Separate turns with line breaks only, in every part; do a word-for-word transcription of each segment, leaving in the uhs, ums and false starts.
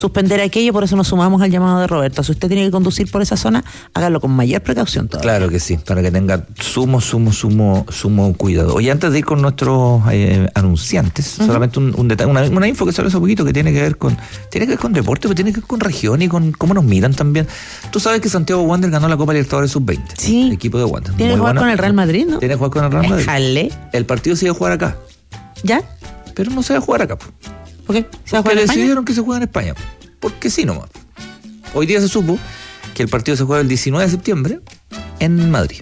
suspender aquello, por eso nos sumamos al llamado de Roberto. Si usted tiene que conducir por esa zona, hágalo con mayor precaución todavía.
Claro que sí, para que tenga sumo, sumo, sumo, sumo cuidado. Oye, antes de ir con nuestros eh, anunciantes, uh-huh. solamente un, un detalle, una, una info que sale hace poquito que tiene que ver con, tiene que ver con deporte, pero tiene que ver con región y con cómo nos miran también. Tú sabes que Santiago Wander ganó la Copa Libertadores sub veinte.
Sí.
El equipo de Wander.
Tiene que jugar bueno. con el Real Madrid, ¿no?
Tiene que jugar con el Real Madrid.
Déjale.
El partido se iba a jugar acá.
¿Ya?
Pero no se va a jugar acá.
¿Por qué? ¿Se va a
Porque
jugar en España?
decidieron que se juega en España. Porque sí nomás. Hoy día se supo que el partido se juega el diecinueve de septiembre en Madrid.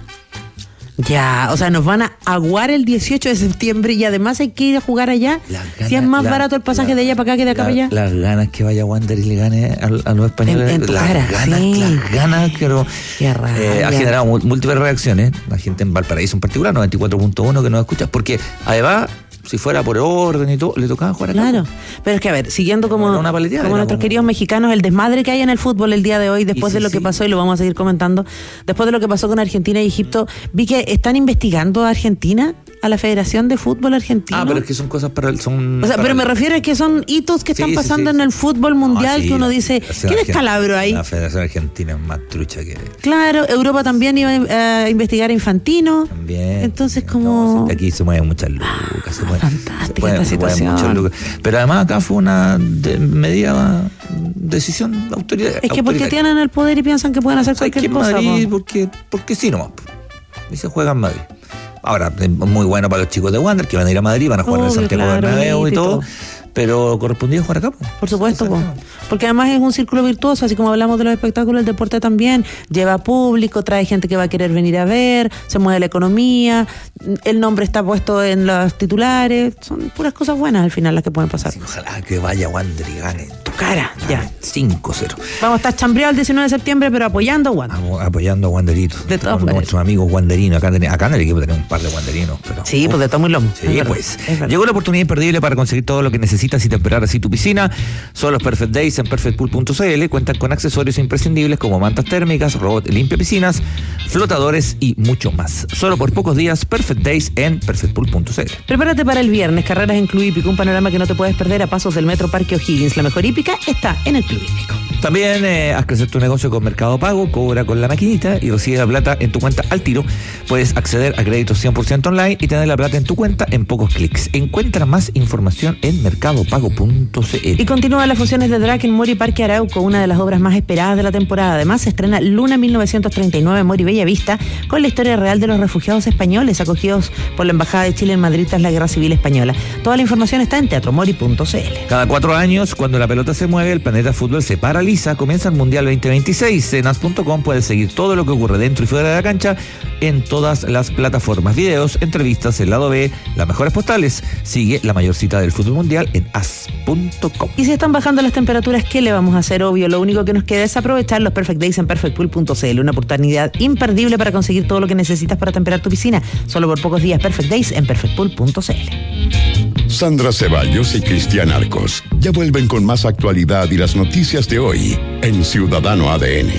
Ya, o sea, nos van a aguar el dieciocho de septiembre y además hay que ir a jugar allá. Ganas, si es más la, barato el pasaje la, de allá para acá que de acá
la,
para allá.
Las ganas que vaya Wander y le gane a, a los españoles.
En, en tu
las
cara,
ganas,
sí.
las ganas, pero eh, ha generado múltiples reacciones. La gente en Valparaíso en particular, noventa y cuatro punto uno que nos escucha, porque además, si fuera por orden y todo, le tocaba jugar acá.
Claro, pero es que a ver, siguiendo como,
como, como
nuestros
como...
queridos mexicanos, el desmadre que hay en el fútbol el día de hoy, después sí, de lo sí. que pasó, y lo vamos a seguir comentando, después de lo que pasó con Argentina y Egipto, vi que están investigando a Argentina, a la Federación de Fútbol Argentino.
Ah, pero es que son cosas para... Son
o sea,
para
pero
el...
me refiero a que son hitos que están
sí,
pasando
sí, sí.
en el fútbol mundial, no, sí, que uno dice, ¿qué descalabro hay?
La Federación Argentina es más trucha que...
Claro, Europa también iba a investigar a Infantino.
También.
Entonces, como...
No, aquí se mueven muchas lucas. Se mueven,
fantástica
se mueven,
esta situación.
Muchas lucas. Pero además acá fue una de, medida, decisión de autoridad.
Es que porque tienen el poder y piensan que pueden hacer cualquier cosa.
Madrid, porque, porque sí nomás. Y se juega en Madrid. Ahora, es muy bueno para los chicos de Wander, que van a ir a Madrid, van a jugar en el Santiago
claro,
Bernabéu y todo,
todo.
Pero correspondía jugar acá. Po.
Por supuesto, po. Porque además es un círculo virtuoso, así como hablamos de los espectáculos, el deporte también lleva público, trae gente que va a querer venir a ver, se mueve la economía, el nombre está puesto en los titulares, son puras cosas buenas al final las que pueden pasar.
Sí, ojalá que vaya Wander y gane.
Tu cara, ya.
cinco cero.
Vamos a estar chambreados el diecinueve de septiembre, pero apoyando a Wander.
Vamos apoyando a Wanderitos.
De todas maneras.
Nuestros amigos wanderinos. Acá, acá en el equipo tenemos un par de wanderinos. Pero,
sí,
uf,
pues de tomo y lomo.
Sí, pues. Llegó la oportunidad imperdible para conseguir todo lo que necesitas y temperar así tu piscina. Son los Perfect Days en perfect pool punto c l. Cuentan con accesorios imprescindibles como mantas térmicas, robot limpia piscinas, flotadores y mucho más. Solo por pocos días, Perfect Days en perfect pool punto c l.
Prepárate para el viernes, carreras en Club Hípico, un panorama que no te puedes perder a pasos del Metro Parque O'Higgins. La mejor hípica está en el Club Hípico.
También eh, haz crecer tu negocio con Mercado Pago, cobra con la maquinita y recibe la plata en tu cuenta al tiro. Puedes acceder a créditos cien por ciento online y tener la plata en tu cuenta en pocos clics. Encuentra más información en mercado pago punto c l.
Y continúan las funciones de drag en Mori Parque Arauco, una de las obras más esperadas de la temporada. Además, se estrena Luna mil novecientos treinta y nueve en Mori Bellavista, con la historia real de los refugiados españoles acogidos por la Embajada de Chile en Madrid tras la Guerra Civil Española. Toda la información está en teatro mori punto c l.
Cada cuatro años, cuando la pelota se mueve, el planeta fútbol se paraliza. Comienza el Mundial veinte veintiséis. En as punto com puedes seguir todo lo que ocurre dentro y fuera de la cancha en todas las plataformas. Videos, entrevistas, el lado B, las mejores postales. Sigue la mayor cita del fútbol mundial en as punto com.
Y si están bajando las temperaturas, ¿qué le vamos a hacer? Obvio, lo único que nos queda es aprovechar los Perfect Days en perfect pool punto c l. Una oportunidad imperdible para conseguir todo lo que necesitas para temperar tu piscina. Solo por pocos días, Perfect Days en perfect pool punto c l.
Sandra Ceballos y Cristian Arcos ya vuelven con más actualidad y las noticias de hoy en Ciudadano A D N.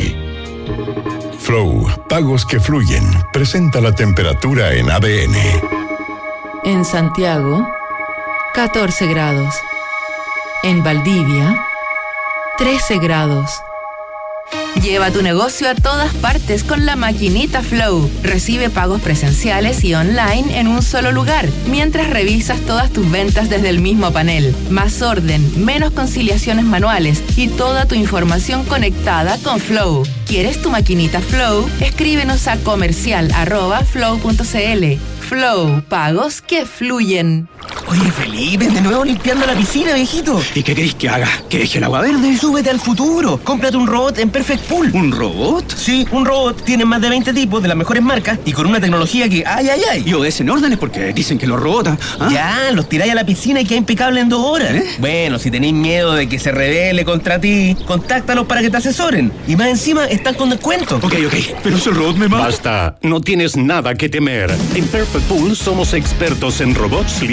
Flow, pagos que fluyen, presenta la temperatura en A D N.
En Santiago, catorce grados. En Valdivia, trece grados. Lleva tu negocio a todas partes con la maquinita Flow. Recibe pagos presenciales y online en un solo lugar, mientras revisas todas tus ventas desde el mismo panel. Más orden, menos conciliaciones manuales y toda tu información conectada con Flow. ¿Quieres tu maquinita Flow? Escríbenos a comercial arroba flow punto c l. Flow, pagos que fluyen.
Oye, Felipe, de nuevo limpiando la piscina, viejito. ¿Y qué querés que haga? ¿Que deje el agua verde? Súbete al futuro. Cómprate un robot en Perfect Pool.
¿Un robot?
Sí, un robot. Tiene más de veinte tipos de las mejores marcas y con una tecnología que ¡ay, ay, ay!
Y obedecen órdenes porque dicen que los robots... ¿ah?
Ya, los tiráis a la piscina y queda impecable en dos horas.
¿Eh?
Bueno, si tenéis miedo de que se rebele contra ti, contáctalos para que te asesoren. Y más encima, están con descuento.
Ok, ok, pero si el robot me mata...
Basta, no tienes nada que temer. En Perfect Pool somos expertos en robots limpia piscina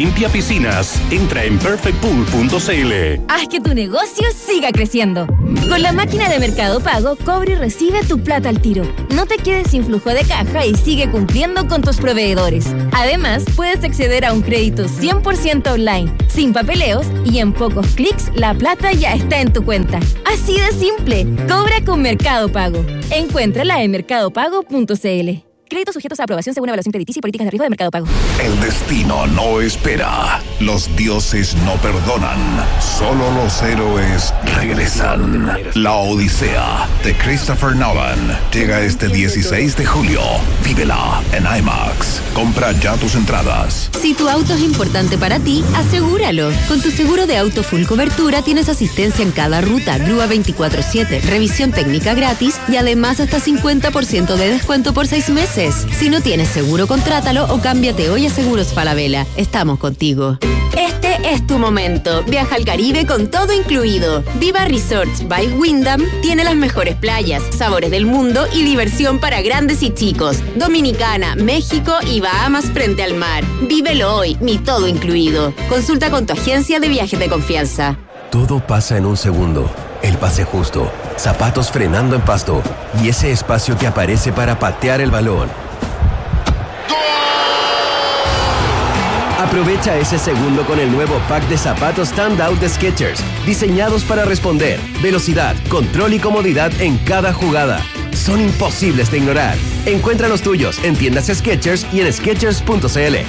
piscinas. Entra en perfect pool punto c l.
Haz que tu negocio siga creciendo. Con la máquina de Mercado Pago, cobra y recibe tu plata al tiro. No te quedes sin flujo de caja y sigue cumpliendo con tus proveedores. Además, puedes acceder a un crédito cien por ciento online, sin papeleos, y en pocos clics la plata ya está en tu cuenta. Así de simple. Cobra con Mercado Pago. Encuéntrala en mercado pago punto c l. Créditos sujetos a aprobación según evaluación crediticia y políticas de riesgo de Mercado Pago.
El destino no espera. Los dioses no perdonan. Solo los héroes regresan. La Odisea de Christopher Nolan llega este dieciséis de julio. Vívela en IMAX. Compra ya tus entradas.
Si tu auto es importante para ti, asegúralo. Con tu seguro de auto full cobertura tienes asistencia en cada ruta, grúa veinticuatro siete, revisión técnica gratis y además hasta cincuenta por ciento de descuento por seis meses. Si no tienes seguro, contrátalo o cámbiate hoy a Seguros Falabella. Estamos contigo. Este es tu momento. Viaja al Caribe con todo incluido. Viva Resorts by Wyndham tiene las mejores playas, sabores del mundo y diversión para grandes y chicos. Dominicana, México y Bahamas frente al mar. Vívelo hoy, mi todo incluido. Consulta con tu agencia de viajes de confianza.
Todo pasa en un segundo. El pase justo, zapatos frenando en pasto y ese espacio que aparece para patear el balón. Aprovecha ese segundo con el nuevo pack de zapatos Standout de Skechers, diseñados para responder, velocidad, control y comodidad en cada jugada. Son imposibles de ignorar. Encuentra los tuyos en tiendas Skechers y en skechers punto c l.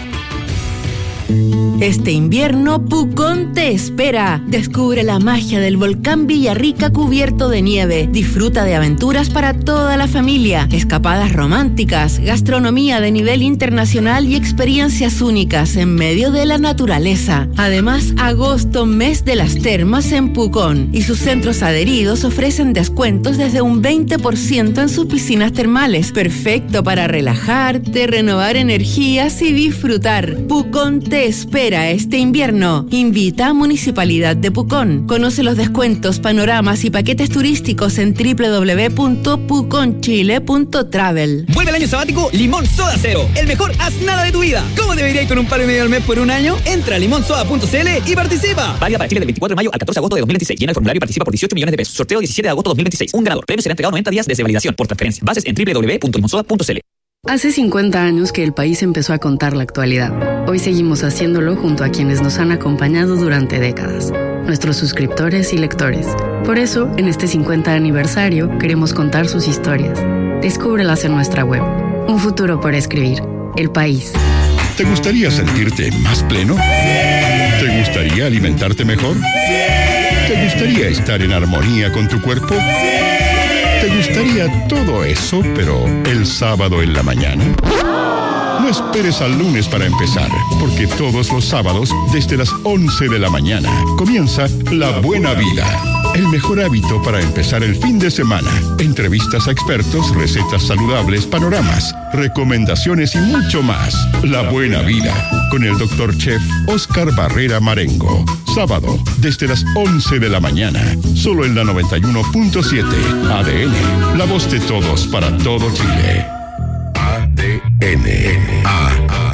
Este invierno, Pucón te espera. Descubre la magia del volcán Villarrica cubierto de nieve. Disfruta de aventuras para toda la familia, escapadas románticas, gastronomía de nivel internacional y experiencias únicas en medio de la naturaleza. Además, agosto, mes de las termas en Pucón, y sus centros adheridos ofrecen descuentos desde un veinte por ciento en sus piscinas termales. Perfecto para relajarte, renovar energías y disfrutar. Pucón te espera este invierno. Invita a Municipalidad de Pucón. Conoce los descuentos, panoramas y paquetes turísticos en doble u doble u doble u punto pucón chile punto travel.
Vuelve el año sabático Limón Soda Cero, el mejor haz nada de tu vida. ¿Cómo debería ir con un palo y medio al mes por un año? Entra a limón soda punto c l y participa.
Válida para Chile del veinticuatro de mayo al catorce de agosto de dos mil veintiséis. Llena el formulario y participa por dieciocho millones de pesos. Sorteo diecisiete de agosto de dos mil veintiséis. Un ganador. Premio será entregado noventa días desde validación por transferencia. Bases en doble u doble u doble u punto limón soda punto c l.
Hace cincuenta años que el país empezó a contar la actualidad. Hoy seguimos haciéndolo junto a quienes nos han acompañado durante décadas, nuestros suscriptores y lectores. Por eso, en este cincuenta aniversario, queremos contar sus historias. Descúbrelas en nuestra web. Un futuro por escribir. El país.
¿Te gustaría sentirte más pleno? Sí. ¿Te gustaría alimentarte mejor? Sí. ¿Te gustaría estar en armonía con tu cuerpo? Sí. ¿Te gustaría todo eso, pero el sábado en la mañana? No esperes al lunes para empezar, porque todos los sábados, desde las once de la mañana, comienza La Buena Vida. El mejor hábito para empezar el fin de semana. Entrevistas a expertos, recetas saludables, panoramas, recomendaciones y mucho más. La Buena Vida, con el doctor Chef Oscar Barrera Marengo. Sábado, desde las once de la mañana, solo en la noventa y uno punto siete. A D N, la voz de todos para todo Chile. A D N. A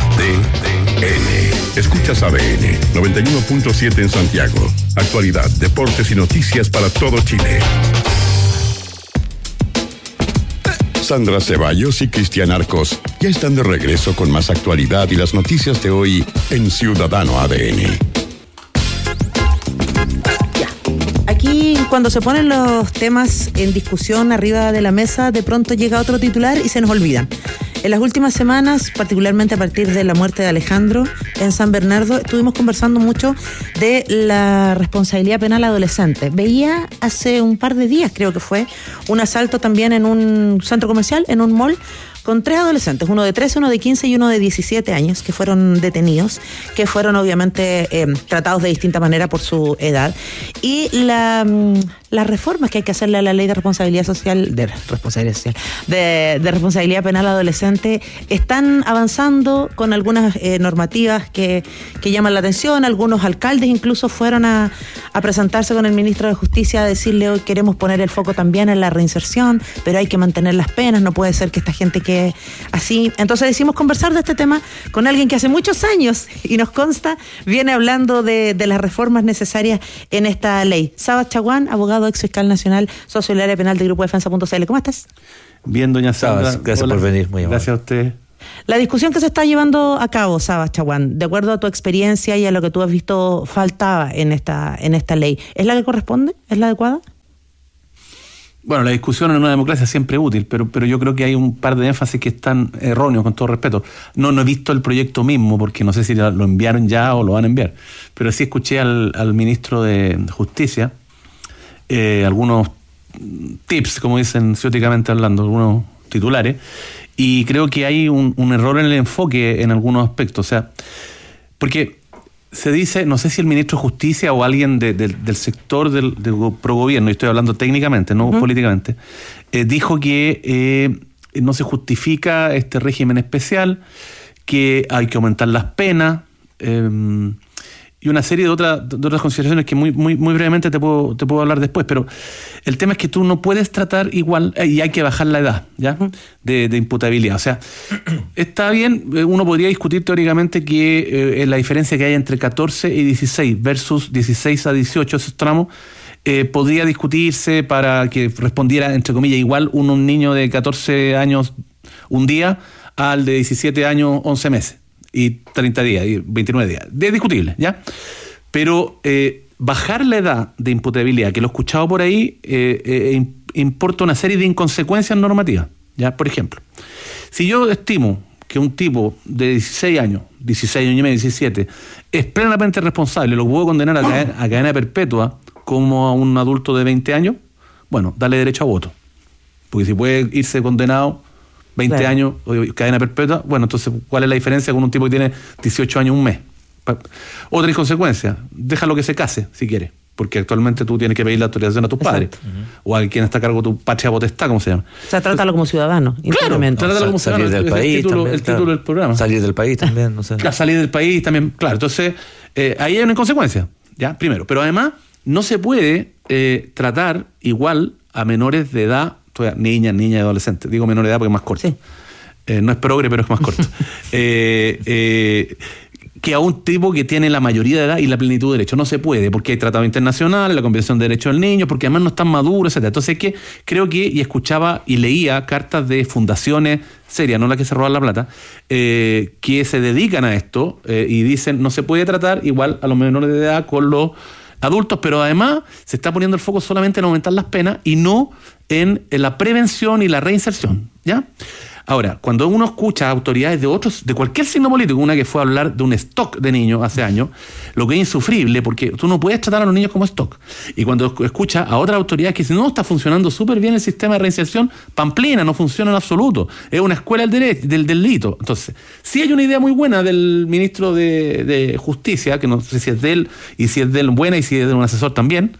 D N. Escuchas A D N noventa y uno punto siete en Santiago. Actualidad, deportes y noticias para todo Chile. Sandra Ceballos y Cristian Arcos ya están de regreso con más actualidad y las noticias de hoy en Ciudadano A D N.
Aquí, cuando se ponen los temas en discusión arriba de la mesa, de pronto llega otro titular y se nos olvidan. En las últimas semanas, particularmente a partir de la muerte de Alejandro en San Bernardo, estuvimos conversando mucho de la responsabilidad penal adolescente. Veía hace un par de días, creo que fue, un asalto también en un centro comercial, en un mall, con tres adolescentes, uno de trece, uno de quince y uno de diecisiete años, que fueron detenidos, que fueron obviamente eh, tratados de distinta manera por su edad. Y la, las reformas que hay que hacerle a la ley de responsabilidad social, de responsabilidad social, de, de responsabilidad penal adolescente, están avanzando con algunas eh, normativas que, que llaman la atención. Algunos alcaldes incluso fueron a, a presentarse con el ministro de Justicia a decirle: hoy queremos poner el foco también en la reinserción, pero hay que mantener las penas, no puede ser que esta gente que que así. Entonces decidimos conversar de este tema con alguien que hace muchos años, y nos consta, viene hablando de, de las reformas necesarias en esta ley. Sabas Chaguán, abogado ex fiscal nacional, socio del área penal del Grupo Defensa punto c l. ¿Cómo estás?
Bien, doña Sandra.
Sabas, gracias
Hola.
por venir. Muy amable.
Gracias a usted.
La discusión que se está llevando a cabo, Sabas Chaguán, de acuerdo a tu experiencia y a lo que tú has visto faltaba en esta, en esta ley, ¿es la que corresponde? ¿Es la adecuada?
Bueno, la discusión en una democracia siempre es útil, pero, pero yo creo que hay un par de énfasis que están erróneos, con todo respeto. No, no he visto el proyecto mismo, porque no sé si lo enviaron ya o lo van a enviar, pero sí escuché al, al ministro de Justicia eh, algunos tips, como dicen ciúticamente hablando, algunos titulares, y creo que hay un, un error en el enfoque en algunos aspectos. O sea, porque se dice, no sé si el ministro de Justicia o alguien de, de, del sector del, del progobierno, y estoy hablando técnicamente, no uh-huh. políticamente, eh, dijo que eh, no se justifica este régimen especial, que hay que aumentar las penas, eh, y una serie de, otra, de otras consideraciones que muy, muy, muy brevemente te puedo, te puedo hablar después, pero el tema es que tú no puedes tratar igual, y hay que bajar la edad, ¿ya? De, de imputabilidad. O sea, está bien, uno podría discutir teóricamente que eh, la diferencia que hay entre catorce y dieciséis versus dieciséis a dieciocho, esos tramos, eh, podría discutirse para que respondiera, entre comillas, igual un, un niño de catorce años un día al de diecisiete años once meses. Y treinta días, y veintinueve días. Es discutible, ¿ya? Pero eh, bajar la edad de imputabilidad, que lo he escuchado por ahí, eh, eh, importa una serie de inconsecuencias normativas, ¿ya? Por ejemplo, si yo estimo que un tipo de dieciséis años, dieciséis años y medio, diecisiete, es plenamente responsable, lo puedo condenar a cadena, a cadena perpetua como a un adulto de veinte años, bueno, dale derecho a voto. Porque si puede irse condenado veinte claro. años, cadena perpetua, bueno, entonces, ¿cuál es la diferencia con un tipo que tiene dieciocho años, un mes? Otra inconsecuencia, déjalo que se case, si quiere, porque actualmente tú tienes que pedir la autorización a tus padres, uh-huh. o a quien está a cargo de tu patria potestad, ¿cómo se llama?
O sea, trátalo como ciudadano.
Claro, trátalo
no,
como
salir
ciudadano.
Del país,
el título,
también,
el
claro.
título del programa.
Salir del país también, no sé.
Claro, salir del país también, claro. Entonces, eh, ahí hay una inconsecuencia, ¿ya? Primero, pero además, no se puede eh, tratar igual a menores de edad, niñas, niñas y adolescentes. Digo menor de edad porque es más corto. Sí. Eh, no es progre, pero es más corto. eh, eh, que a un tipo que tiene la mayoría de edad y la plenitud de derecho. No se puede, porque hay tratado internacional, la Convención de Derechos del Niño, porque además no están maduros, etcétera. Entonces, que creo que, y escuchaba y leía cartas de fundaciones serias, no las que se roban la plata, eh, que se dedican a esto eh, y dicen no se puede tratar igual a los menores de edad con los adultos, pero además se está poniendo el foco solamente en aumentar las penas y no en, en la prevención y la reinserción, ¿ya? Ahora, cuando uno escucha a autoridades de otros, de cualquier signo político, una que fue a hablar de un stock de niños hace años, lo que es insufrible, porque tú no puedes tratar a los niños como stock. Y cuando escucha a otras autoridades que dicen, no, está funcionando súper bien el sistema de reinserción, pamplina, no funciona en absoluto, es una escuela del, derecho, del delito. Entonces, sí hay una idea muy buena del ministro de, de Justicia, que no sé si es de él, y si es de él buena, y si es de un asesor también,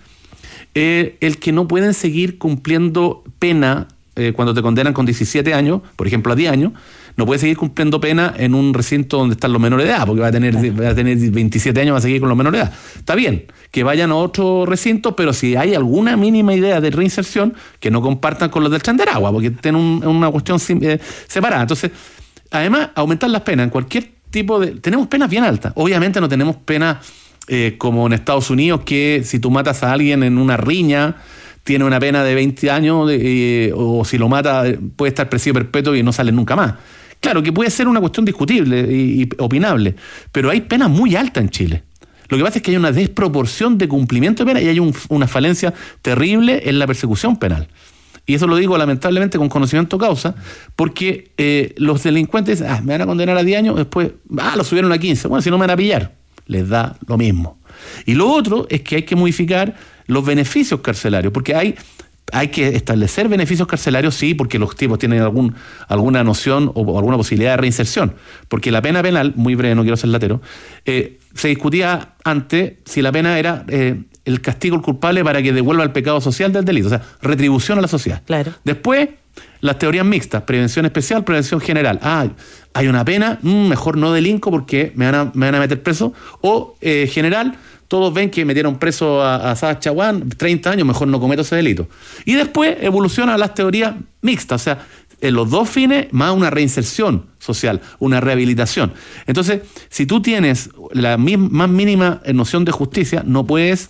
eh, el que no pueden seguir cumpliendo pena. Eh, cuando te condenan con diecisiete años, por ejemplo a diez años, no puedes seguir cumpliendo pena en un recinto donde están los menores de edad, porque va a tener, va a tener veintisiete años, va a seguir con los menores de edad. Está bien, que vayan a otro recinto, pero si hay alguna mínima idea de reinserción, que no compartan con los del Chanderagua, porque tienen un, una cuestión eh, separada. Entonces, además, aumentar las penas en cualquier tipo de... Tenemos penas bien altas. Obviamente no tenemos penas eh, como en Estados Unidos, que si tú matas a alguien en una riña, tiene una pena de veinte años, eh, o si lo mata puede estar presidio perpetuo y no sale nunca más. Claro que puede ser una cuestión discutible y, y opinable, pero hay penas muy altas en Chile. Lo que pasa es que hay una desproporción de cumplimiento de pena y hay un, una falencia terrible en la persecución penal. Y eso lo digo lamentablemente con conocimiento de causa, porque eh, los delincuentes dicen, ah, me van a condenar a diez años, después, ah, lo subieron a quince. Bueno, si no me van a pillar, les da lo mismo. Y lo otro es que hay que modificar los beneficios carcelarios, porque hay, hay que establecer beneficios carcelarios, sí, porque los tipos tienen algún, alguna noción o alguna posibilidad de reinserción, porque la pena penal, muy breve, no quiero ser latero, eh, se discutía antes si la pena era eh, el castigo al culpable para que devuelva el pecado social del delito, o sea, retribución a la sociedad.
Claro.
Después, las teorías mixtas, prevención especial, prevención general. Ah, hay una pena, mmm, mejor no delinco porque me van a, me van a meter preso, o eh, general, todos ven que metieron preso a, a Saad Chaguán, treinta años, mejor no cometo ese delito. Y después evoluciona a las teorías mixtas, o sea, en los dos fines, más una reinserción social, una rehabilitación. Entonces, si tú tienes la misma, más mínima noción de justicia, no puedes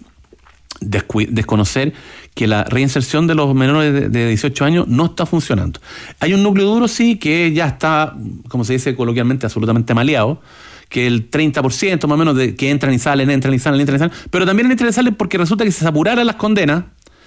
descu- desconocer que la reinserción de los menores de, de dieciocho años no está funcionando. Hay un núcleo duro, sí, que ya está, como se dice coloquialmente, absolutamente maleado, que el treinta por ciento más o menos de que entran y salen, entran y salen, entran y salen, pero también entran y salen porque resulta que si se apuraran las condenas,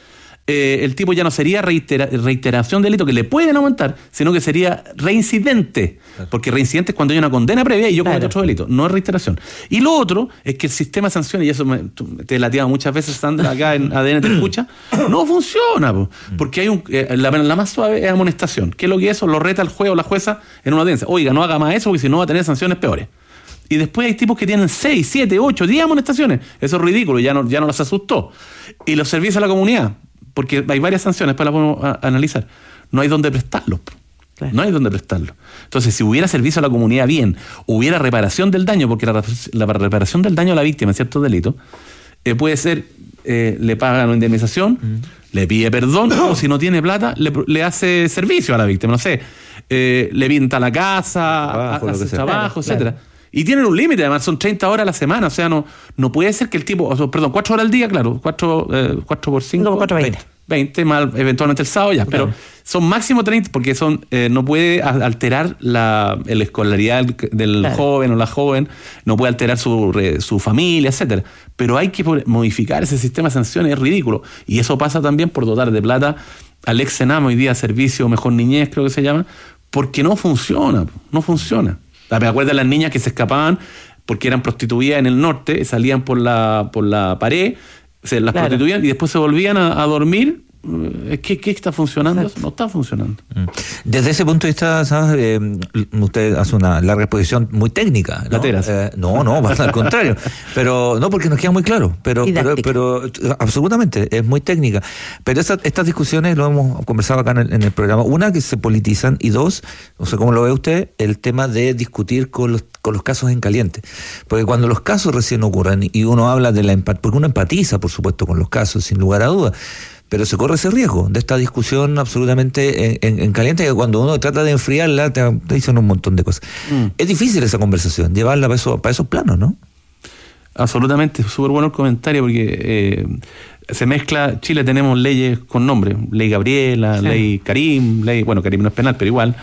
Eh, el tipo ya no sería reitera, reiteración de delito que le pueden aumentar, sino que sería reincidente. Claro. Porque reincidente es cuando hay una condena previa y yo cometo claro. otro delito, no es reiteración. Y lo otro es que el sistema de sanciones, y eso me, te lateaba muchas veces, Sandra, acá en A D N te escucha, no funciona, po, porque hay un eh, la, la más suave es amonestación. ¿Qué es lo que es eso? Lo reta el juez o la jueza en una audiencia. Oiga, no haga más eso porque si no va a tener sanciones peores. Y después hay tipos que tienen seis, siete, ocho, diez amonestaciones. Eso es ridículo, ya no, ya no los asustó. Y los servicios a la comunidad, porque hay varias sanciones, después las podemos a, a analizar. No hay dónde prestarlo. Claro. No hay dónde prestarlo. Entonces, si hubiera servicio a la comunidad bien, hubiera reparación del daño, porque la, la reparación del daño a la víctima en ciertos delitos, eh, puede ser, eh, le pagan una indemnización, mm. le pide perdón, o si no tiene plata, le, le hace servicio a la víctima, no sé, eh, le pinta la casa, trabajo, hace trabajo, claro, etcétera. Claro. Y tienen un límite, además son treinta horas a la semana, o sea, no, no puede ser que el tipo, o sea, perdón, cuatro horas al día, claro, cuatro, eh, cuatro por cinco,
no, cuatro, veinte.
veinte, más eventualmente el sábado ya, claro. Pero son máximo treinta, porque son eh, no puede alterar la, la escolaridad del, del claro. joven o la joven, no puede alterar su, su familia, etcétera. Pero hay que modificar ese sistema de sanciones, es ridículo. Y eso pasa también por dotar de plata al ex Senam, hoy día Servicio Mejor Niñez, creo que se llama, porque no funciona, no funciona. Me acuerdo de las niñas que se escapaban porque eran prostituidas en el norte, salían por la, por la pared, se las claro. prostituían y después se volvían a, a dormir. ¿Qué, ¿Qué está funcionando? Exacto. No está funcionando.
Desde ese punto de vista, ¿sabes? Eh, usted hace una larga exposición muy técnica, ¿no?
Lateras.
Eh, no, no, al contrario. Pero no, porque nos queda muy claro. Pero, pero, pero absolutamente, es muy técnica. Pero esa, estas discusiones lo hemos conversado acá en el, en el programa. Una, que se politizan, y dos, no sé cómo lo ve usted, el tema de discutir con los, con los casos en caliente. Porque cuando los casos recién ocurren y uno habla de la empatía, porque uno empatiza, por supuesto, con los casos, sin lugar a dudas. Pero se corre ese riesgo de esta discusión absolutamente en, en, en caliente, que cuando uno trata de enfriarla te, te dicen un montón de cosas. Mm. Es difícil esa conversación, llevarla para, eso, para esos planos, ¿no?
Absolutamente, súper bueno el comentario, porque eh, se mezcla, Chile tenemos leyes con nombre, ley Gabriela, sí. ley Karim, ley, bueno, Karim no es penal, pero igual,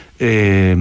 eh,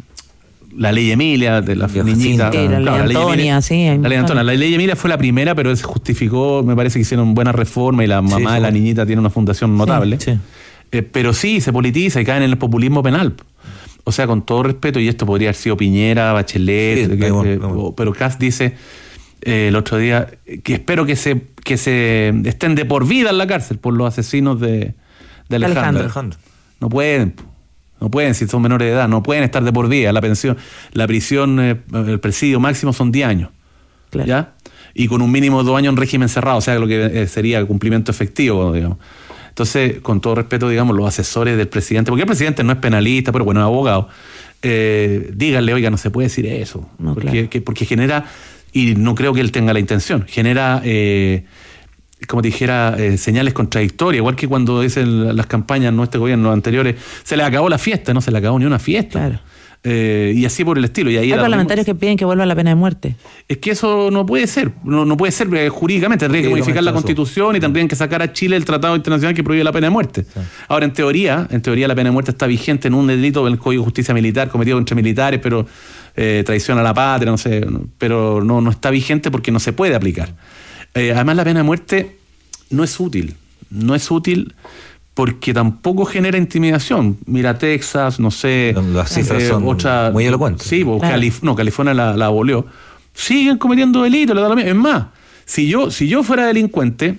la ley Emilia de la niñita,
sí, la, claro, ley Antonia, sí,
la ley Antonia, la ley Emilia fue la primera, pero se justificó, me parece que hicieron buena reforma y la mamá sí, de la sí. niñita tiene una fundación notable, sí, sí. Eh, pero sí, se politiza y caen en el populismo penal. O sea, con todo respeto, y esto podría haber sido Piñera, Bachelet, sí, que, vemos, eh, vemos. Pero Kass dice eh, el otro día que espero que se que se estén de por vida en la cárcel por los asesinos de, de Alejandro.
Alejandro.
No pueden. No pueden, si son menores de edad, no pueden estar de por vida. La pensión, la prisión, eh, el presidio máximo son diez años. Claro. ¿Ya? Y con un mínimo de dos años en régimen cerrado, o sea, lo que sería cumplimiento efectivo, digamos. Entonces, con todo respeto, digamos, los asesores del presidente, porque el presidente no es penalista, pero bueno, es abogado, eh, díganle, oiga, no se puede decir eso. No, porque, claro. que, porque genera, y no creo que él tenga la intención, genera... Eh, como te dijera, eh, señales contradictorias, igual que cuando dicen las campañas, no este gobierno, los anteriores, se le acabó la fiesta, no se le acabó ni una fiesta. Claro. Eh, y así por el estilo. Y ahí
hay parlamentarios que piden que vuelva la pena de muerte.
Es que eso no puede ser, no, no puede ser eh, jurídicamente, tendría que modificar la Constitución y tendrían que sacar a Chile el tratado internacional que prohíbe la pena de muerte. Sí. Ahora, en teoría, en teoría la pena de muerte está vigente en un delito del Código de Justicia Militar cometido contra militares, pero eh, traición a la patria, no sé, pero no, no está vigente porque no se puede aplicar. Eh, además, la pena de muerte no es útil, no es útil porque tampoco genera intimidación. Mira Texas, no sé...
Las cifras eh, son otra, muy elocuentes.
Sí, pues, claro. Calif- no, California la, la abolió. Siguen cometiendo delitos, le da lo mismo. Es más, si yo, si yo fuera delincuente,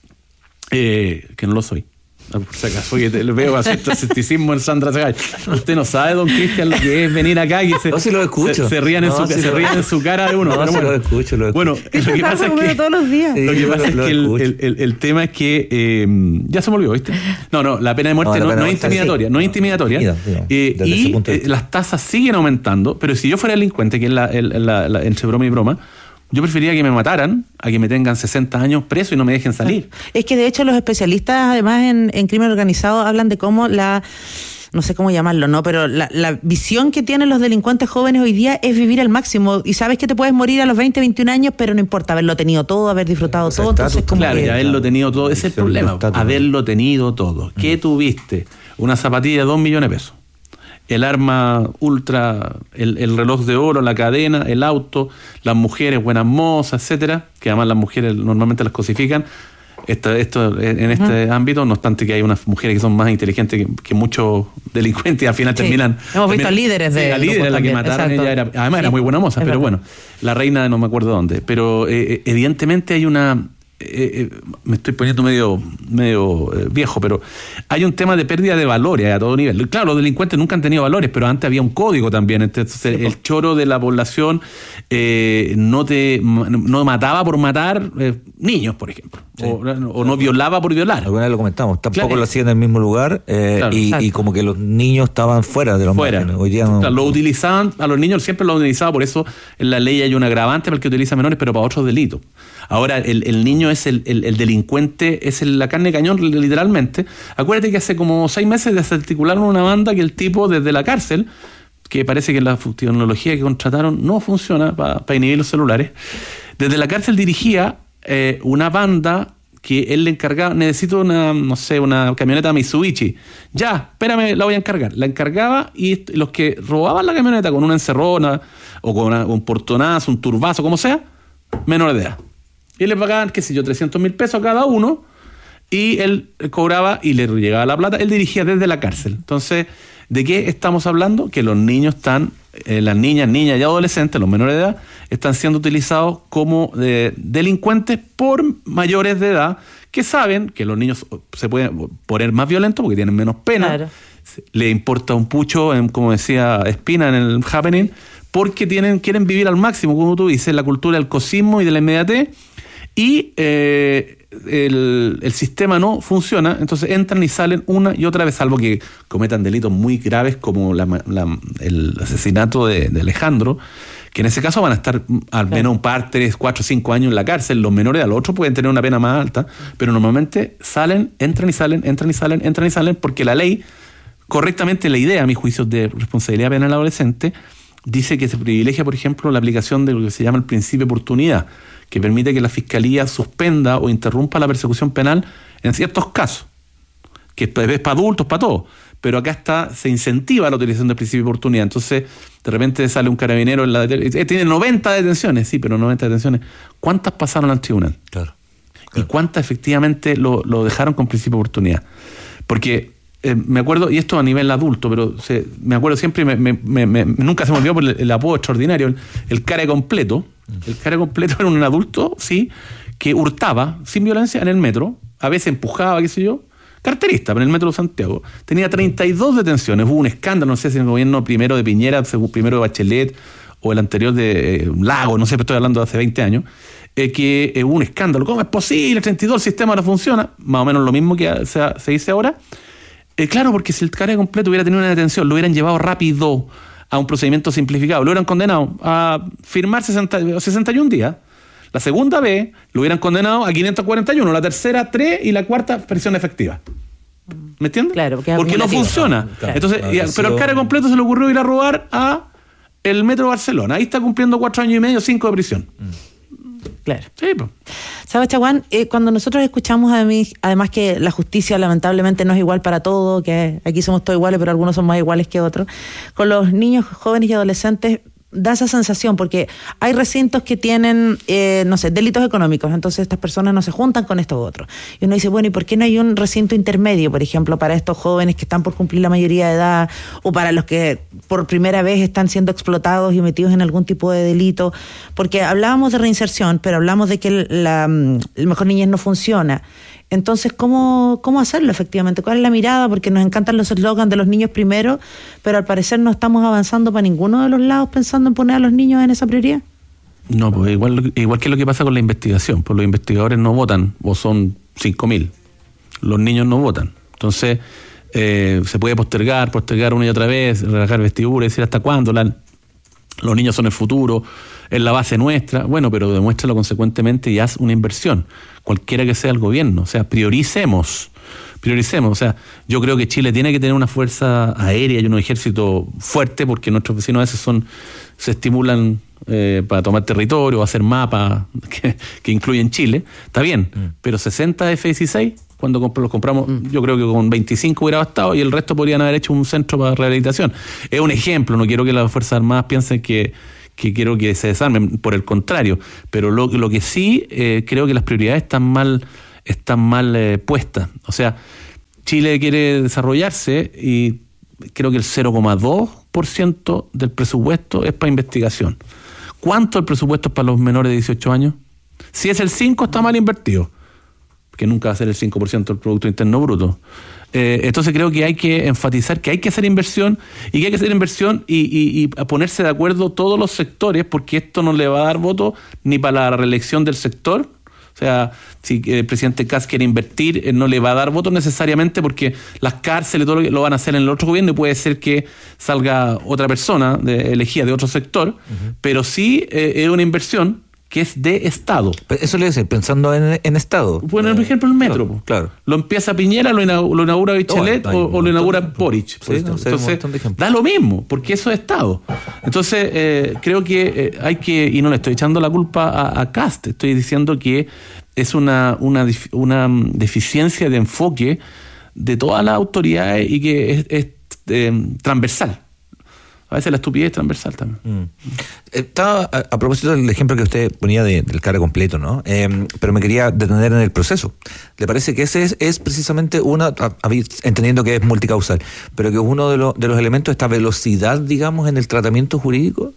eh, que no lo soy, por si acaso, oye, veo cierto escepticismo en Sandra Segay. Usted no sabe, don Cristian, lo que es venir acá y se,
no, si lo escucho.
se, se rían, en,
no,
su,
si
se
lo...
rían en su cara de uno.
No,
pero
si
bueno,
lo escucho, lo escucho.
Bueno, lo que pasa es que,
todos los días.
Lo que
sí,
pasa
lo,
es que el, el, el, el tema es que eh, ya se me olvidó, ¿viste? No, no, la pena de muerte no, no, no es intimidatoria, sí. no es intimidatoria. Mira, mira, eh, y eh, las tasas siguen aumentando, pero si yo fuera delincuente, que es la, el, la, la, entre broma y broma, Yo preferiría que me mataran a que me tengan sesenta años preso y no me dejen salir.
Es que de hecho los especialistas además en, en crimen organizado hablan de cómo la, no sé cómo llamarlo, ¿no? Pero la, la visión que tienen los delincuentes jóvenes hoy día es vivir al máximo. Y sabes que te puedes morir a los veinte, veintiún años, pero no importa, haberlo tenido todo, haber disfrutado todo. Entonces, como
claro,
que...
y haberlo tenido todo, ese es el problema. Haberlo tenido todo. ¿Qué tuviste? Una zapatilla de dos millones de pesos. El arma ultra, el, el reloj de oro, la cadena, el auto, las mujeres buenas mozas, etcétera, que además las mujeres normalmente las cosifican. Esto, esto en este uh-huh. ámbito, no obstante que hay unas mujeres que son más inteligentes que, que muchos delincuentes y al final sí. terminan...
Hemos visto
terminan,
líderes de...
La líder, la que mataron, ella era, además sí. era muy buena moza, es pero verdad. Bueno, la reina de no me acuerdo dónde. Pero eh, evidentemente hay una... Eh, eh, me estoy poniendo medio medio eh, viejo, pero hay un tema de pérdida de valores a todo nivel. Claro, los delincuentes nunca han tenido valores, pero antes había un código también. Entonces, sí, el choro de la población eh, no te no mataba por matar eh, niños, por ejemplo, sí. o, o no violaba por violar.
Alguna vez lo comentamos, tampoco
claro.
lo hacían en el mismo lugar eh, claro, y, y como que los niños estaban fuera de los
fuera.
márgenes. Hoy día no...
claro, lo utilizaban, a los niños siempre lo han utilizado, por eso en la ley hay un agravante para el que utiliza menores, pero para otros delitos. Ahora, el, el niño es el, el, el delincuente, es el, la carne de cañón, literalmente. Acuérdate que hace como seis meses desarticularon una banda que el tipo desde la cárcel, que parece que la tecnología que contrataron no funciona para pa inhibir los celulares, desde la cárcel dirigía eh, una banda que él le encargaba, necesito una, no sé, una camioneta Mitsubishi. Ya, espérame, la voy a encargar. La encargaba y los que robaban la camioneta con una encerrona o con una, un portonazo, un turbazo, como sea, menores de edad. Y le pagaban, qué sé yo, trescientos mil pesos a cada uno, y él cobraba y le llegaba la plata. Él dirigía desde la cárcel. Entonces, ¿de qué estamos hablando? Que los niños están, eh, las niñas, niñas y adolescentes, los menores de edad, están siendo utilizados como eh, delincuentes por mayores de edad que saben que los niños se pueden poner más violentos porque tienen menos pena. Claro. Le importa un pucho, en, como decía Espina en el Happening, porque tienen, quieren vivir al máximo, como tú dices, la cultura del cosismo y de la inmediatez. Y eh, el, el sistema no funciona, entonces entran y salen una y otra vez, salvo que cometan delitos muy graves como la, la, el asesinato de, de Alejandro, que en ese caso van a estar al menos un par, tres, cuatro, cinco años en la cárcel. Los menores a los otros pueden tener una pena más alta, pero normalmente salen, entran y salen, entran y salen, entran y salen, porque la ley, correctamente la idea, a mi juicio, de responsabilidad penal adolescente, dice que se privilegia, por ejemplo, la aplicación de lo que se llama el principio de oportunidad, que permite que la Fiscalía suspenda o interrumpa la persecución penal en ciertos casos, que es para adultos, para todos, pero acá está, se incentiva la utilización del principio de oportunidad. Entonces, de repente sale un carabinero en la eh, tiene noventa detenciones, sí, pero noventa detenciones. ¿Cuántas pasaron al tribunal? Claro. claro. ¿Y cuántas efectivamente lo, lo dejaron con principio de oportunidad? Porque eh, me acuerdo, y esto a nivel adulto, pero se, me acuerdo siempre, me, me, me, me, nunca se me olvidó por el, el apodo extraordinario, el, el cara completo. El cara completo era un adulto, sí, que hurtaba sin violencia en el metro, a veces empujaba, qué sé yo, carterista, pero en el metro de Santiago. Tenía treinta y dos detenciones. Hubo un escándalo, no sé si en el gobierno primero de Piñera, primero de Bachelet, o el anterior de eh, Lago, no sé, pero estoy hablando de hace veinte años, eh, que eh, hubo un escándalo. ¿Cómo es posible? treinta y dos, el sistema no funciona. Más o menos lo mismo que se, se dice ahora. Eh, claro, porque si el cara completo hubiera tenido una detención, lo hubieran llevado rápido a un procedimiento simplificado, lo hubieran condenado a firmar sesenta, sesenta y un días. La segunda vez lo hubieran condenado a quinientos cuarenta y uno, la tercera tres y la cuarta prisión efectiva. ¿Me entiendes?
Claro, porque,
porque no funciona. Claro, entonces, claro, y, pero sido... al cara completo se le ocurrió ir a robar a el Metro Barcelona. Ahí está cumpliendo cuatro años y medio, cinco de prisión.
Claro.
Sí, pues.
¿Sabes, Chaguán? Eh, cuando nosotros escuchamos a mí, además que la justicia lamentablemente no es igual para todo, que aquí somos todos iguales, pero algunos son más iguales que otros, con los niños, jóvenes y adolescentes da esa sensación, porque hay recintos que tienen, eh, no sé, delitos económicos, entonces estas personas no se juntan con estos otros. Y uno dice, bueno, ¿y por qué no hay un recinto intermedio, por ejemplo, para estos jóvenes que están por cumplir la mayoría de edad, o para los que por primera vez están siendo explotados y metidos en algún tipo de delito? Porque hablábamos de reinserción, pero hablamos de que la, el Mejor Niñez no funciona. Entonces, ¿cómo, ¿cómo hacerlo efectivamente? ¿Cuál es la mirada? Porque nos encantan los eslogans de los niños primero, pero al parecer no estamos avanzando para ninguno de los lados pensando en poner a los niños en esa prioridad.
No, pues igual, igual que lo que pasa con la investigación, pues los investigadores no votan, o son cinco mil. Los niños no votan. Entonces, eh, se puede postergar, postergar una y otra vez, relajar vestiduras, decir hasta cuándo. La, los niños son el futuro. es la base nuestra. Bueno, pero demuéstralo consecuentemente y haz una inversión, cualquiera que sea el gobierno. O sea, prioricemos, prioricemos. O sea, yo creo que Chile tiene que tener una fuerza aérea y un ejército fuerte, porque nuestros vecinos a veces son, se estimulan eh, para tomar territorio, hacer mapas que, que incluyen Chile. Está bien, mm. pero sesenta F dieciséis, cuando comp- los compramos, mm. yo creo que con veinticinco hubiera bastado y el resto podrían haber hecho un centro para rehabilitación. Es un ejemplo, no quiero que las Fuerzas Armadas piensen que, que quiero que se desarmen, por el contrario, pero lo, lo que sí, eh, creo que las prioridades están mal, están mal eh, puestas. O sea, Chile quiere desarrollarse y creo que el cero coma dos por ciento del presupuesto es para investigación. ¿Cuánto el presupuesto es para los menores de dieciocho años? Si es el cinco, está mal invertido, que nunca va a ser el cinco por ciento del Producto Interno Bruto. Eh, entonces creo que hay que enfatizar que hay que hacer inversión y que hay que hacer inversión y, y, y a ponerse de acuerdo todos los sectores, porque esto no le va a dar voto ni para la reelección del sector. O sea, si el presidente Kast quiere invertir, eh, no le va a dar votos necesariamente, porque las cárceles todo lo, lo van a hacer en el otro gobierno y puede ser que salga otra persona de, elegida de otro sector, uh-huh. pero sí eh, es una inversión que es de Estado.
Pero eso le dice, pensando en, en Estado.
Bueno, por ejemplo, el metro.
Claro. claro.
Lo empieza Piñera, lo inaugura, lo inaugura Bachelet o, o lo inaugura Boric.
Sí, no,
Entonces, da lo mismo, porque eso es Estado. Entonces, eh, creo que eh, hay que, y no le estoy echando la culpa a, a Kast, estoy diciendo que es una, una, una deficiencia de enfoque de todas las autoridades y que es, es eh, transversal. A veces la estupidez es transversal también.
Mm. Estaba a, a propósito del ejemplo que usted ponía de, del cara completo, ¿no? Eh, pero me quería detener en el proceso. ¿Le parece que ese es, es precisamente una, a, a, entendiendo que es multicausal, pero que es uno de, lo, de los elementos de esta velocidad, digamos, en el tratamiento jurídico?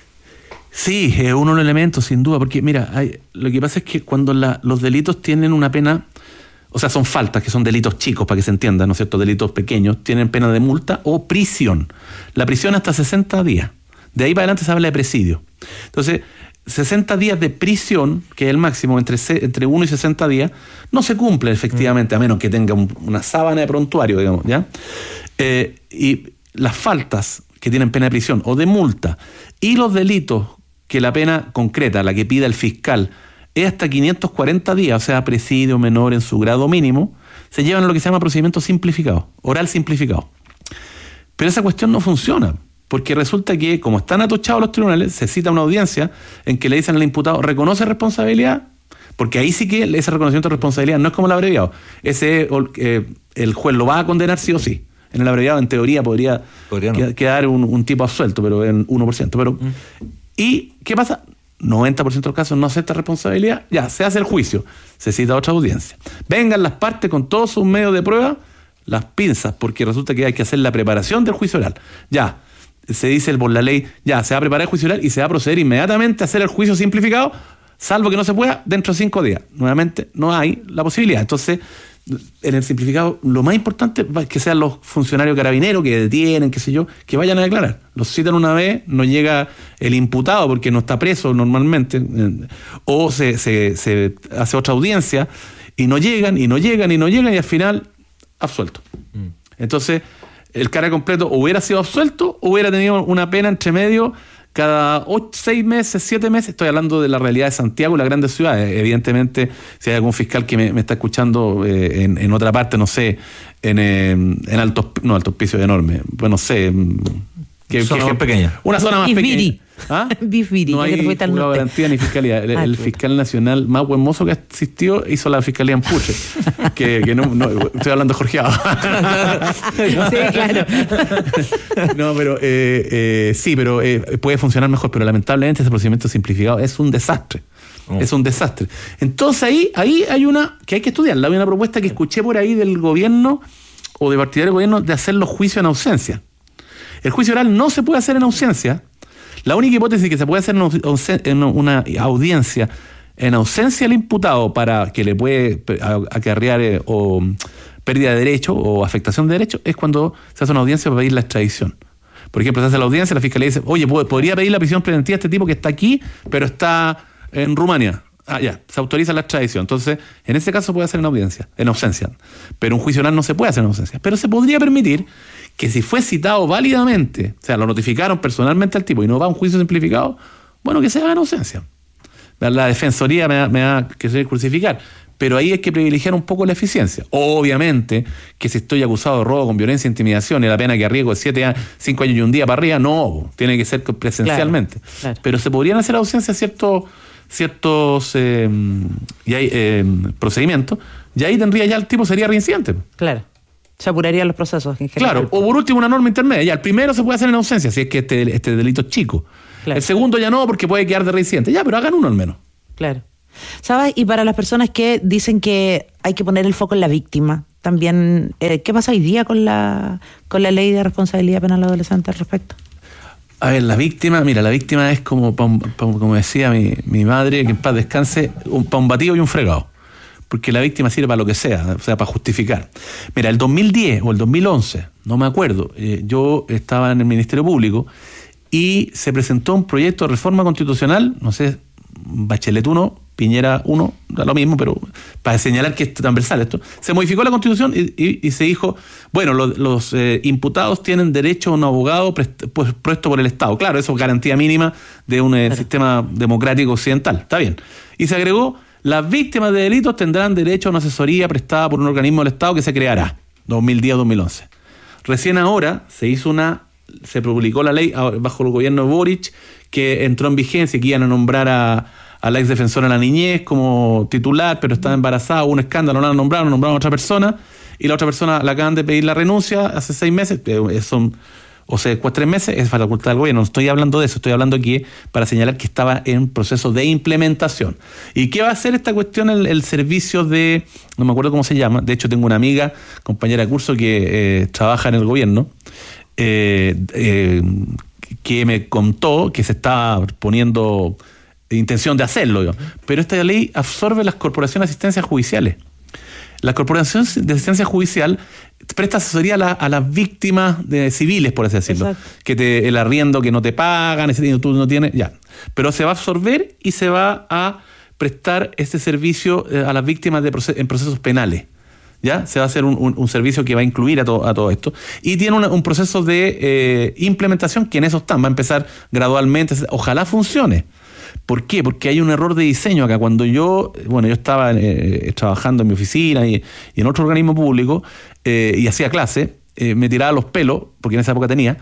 Sí, es uno de los elementos, sin duda, porque mira, hay, lo que pasa es que cuando la, los delitos tienen una pena, o sea, son faltas, que son delitos chicos, para que se entienda, ¿no es cierto? Delitos pequeños, tienen pena de multa o prisión. La prisión hasta sesenta días. De ahí para adelante se habla de presidio. Entonces, sesenta días de prisión, que es el máximo, entre, entre uno y sesenta días, no se cumple efectivamente, a menos que tenga un, una sábana de prontuario, digamos, ¿ya? Eh, y las faltas que tienen pena de prisión o de multa y los delitos que la pena concreta, la que pida el fiscal, es hasta quinientos cuarenta días, o sea, presidio menor en su grado mínimo, se llevan a lo que se llama procedimiento simplificado, oral simplificado. Pero esa cuestión no funciona, porque resulta que, como están atochados los tribunales, se cita una audiencia en que le dicen al imputado, ¿reconoce responsabilidad? Porque ahí sí que ese reconocimiento de responsabilidad no es como el abreviado. Ese eh, el juez lo va a condenar sí o sí. En el abreviado, en teoría, podría, podría no. quedar un, un tipo absuelto, pero en uno por ciento. Pero, mm. ¿Y qué pasa? noventa por ciento de los casos no acepta responsabilidad, ya, se hace el juicio, se cita otra audiencia. Vengan las partes con todos sus medios de prueba, las pinzas, porque resulta que hay que hacer la preparación del juicio oral. Ya, se dice por la ley, ya, se va a preparar el juicio oral y se va a proceder inmediatamente a hacer el juicio simplificado, salvo que no se pueda, dentro de cinco días. Nuevamente, no hay la posibilidad. Entonces, en el simplificado, lo más importante es que sean los funcionarios carabineros que detienen, qué sé yo, que vayan a declarar. Los citan una vez, no llega el imputado porque no está preso normalmente, o se, se, se hace otra audiencia y no llegan, y no llegan, y no llegan, y al final, absuelto. Mm. Entonces, el cara completo o hubiera sido absuelto o hubiera tenido una pena entre medio cada ocho, seis meses, siete meses. Estoy hablando de la realidad de Santiago y las grandes ciudades. Evidentemente, si hay algún fiscal que me, me está escuchando eh, en, en otra parte, no sé, en, eh, en Altos, no, Altos Pisos enorme, pues no sé.
¿Qué, zona qué, más pequeña.
Una zona más
Bifiri.
pequeña. ¿Ah?
Bifiri.
No hay una garantía ni fiscalía. El, ah, el fiscal nacional más buen mozo que existió hizo la fiscalía en Puche. que, que no, no, estoy hablando de Jorgeado.
Sí, claro.
No, pero eh, eh, sí, pero eh, puede funcionar mejor, pero lamentablemente ese procedimiento simplificado es un desastre. Oh. Es un desastre. Entonces ahí, ahí hay una que hay que estudiarla. Hay una propuesta que escuché por ahí del gobierno o de partidario del gobierno de hacer los juicios en ausencia. El juicio oral no se puede hacer en ausencia. La única hipótesis que se puede hacer en una audiencia en ausencia del imputado para que le puede acarrear eh, o pérdida de derecho o afectación de derecho es cuando se hace una audiencia para pedir la extradición. Por ejemplo, se hace la audiencia, la fiscalía dice, oye, podría pedir la prisión preventiva a este tipo que está aquí, pero está en Rumania. Ah, ya, se autoriza la extradición. Entonces, en ese caso puede hacer en audiencia, en ausencia. Pero un juicio oral no se puede hacer en ausencia. Pero se podría permitir que si fue citado válidamente, o sea, lo notificaron personalmente al tipo y no va a un juicio simplificado, bueno, que se haga en ausencia. La defensoría me va, me va a querer crucificar, pero ahí hay que privilegiar un poco la eficiencia. Obviamente que si estoy acusado de robo con violencia e intimidación y la pena que arriesgo es siete años, cinco años y un día para arriba, no, tiene que ser presencialmente. Claro, claro. Pero se podrían hacer ausencia ciertos ciertos eh, y hay, eh, procedimientos, y ahí tendría ya el tipo sería reincidente.
Claro. Se apurarían los procesos en general.
Claro, o por último una norma intermedia. Ya, el primero se puede hacer en ausencia, si es que este, este delito es chico. Claro. El segundo ya no, porque puede quedar de reincidente. Ya, pero hagan uno al menos.
Claro. ¿Sabes? Y para las personas que dicen que hay que poner el foco en la víctima, también, eh, ¿qué pasa hoy día con la con la ley de responsabilidad penal adolescente al respecto?
A ver, la víctima, mira, la víctima es como, como decía mi, mi madre, que en paz descanse, un, para un batido y un fregado. Porque la víctima sirve para lo que sea, o sea, para justificar. Mira, el dos mil diez o el dos mil once, no me acuerdo, eh, yo estaba en el Ministerio Público y se presentó un proyecto de reforma constitucional, no sé, Bachelet uno, Piñera uno, da lo mismo, pero para señalar que es transversal esto, se modificó la Constitución y, y, y se dijo, bueno, lo, los eh, imputados tienen derecho a un abogado prest, pues, puesto por el Estado. Claro, eso es garantía mínima de un eh, claro. sistema democrático occidental, está bien. Y se agregó, las víctimas de delitos tendrán derecho a una asesoría prestada por un organismo del Estado que se creará, dos mil diez a dos mil once. Recién ahora se hizo una, se publicó la ley bajo el gobierno de Boric, que entró en vigencia, que iban a nombrar a, a la ex defensora de la niñez como titular, pero estaba embarazada, hubo un escándalo, no la nombraron, nombraron a otra persona, y la otra persona la acaban de pedir la renuncia hace seis meses, son, o sea, después tres meses, es facultad del gobierno. No estoy hablando de eso, estoy hablando aquí para señalar que estaba en proceso de implementación. ¿Y qué va a hacer esta cuestión? El, el servicio de, no me acuerdo cómo se llama, de hecho tengo una amiga, compañera de curso que eh, trabaja en el gobierno, eh, eh, que me contó que se está poniendo intención de hacerlo, yo. Pero esta ley absorbe las corporaciones de asistencia judiciales. La corporación de asistencia judicial presta asesoría a, la, a las víctimas de civiles, por así decirlo. Exacto. Que te, el arriendo que no te pagan, ese tú no tienes, ya. Pero se va a absorber y se va a prestar este servicio a las víctimas de proces- en procesos penales. ¿Ya? Se va a hacer un, un, un servicio que va a incluir a, to, a todo esto. Y tiene una, un proceso de eh, implementación que en eso están, va a empezar gradualmente. Ojalá funcione. ¿Por qué? Porque hay un error de diseño acá. Cuando yo, bueno, yo estaba eh, trabajando en mi oficina y, y en otro organismo público eh, y hacía clase, eh, me tiraba los pelos, porque en esa época tenía,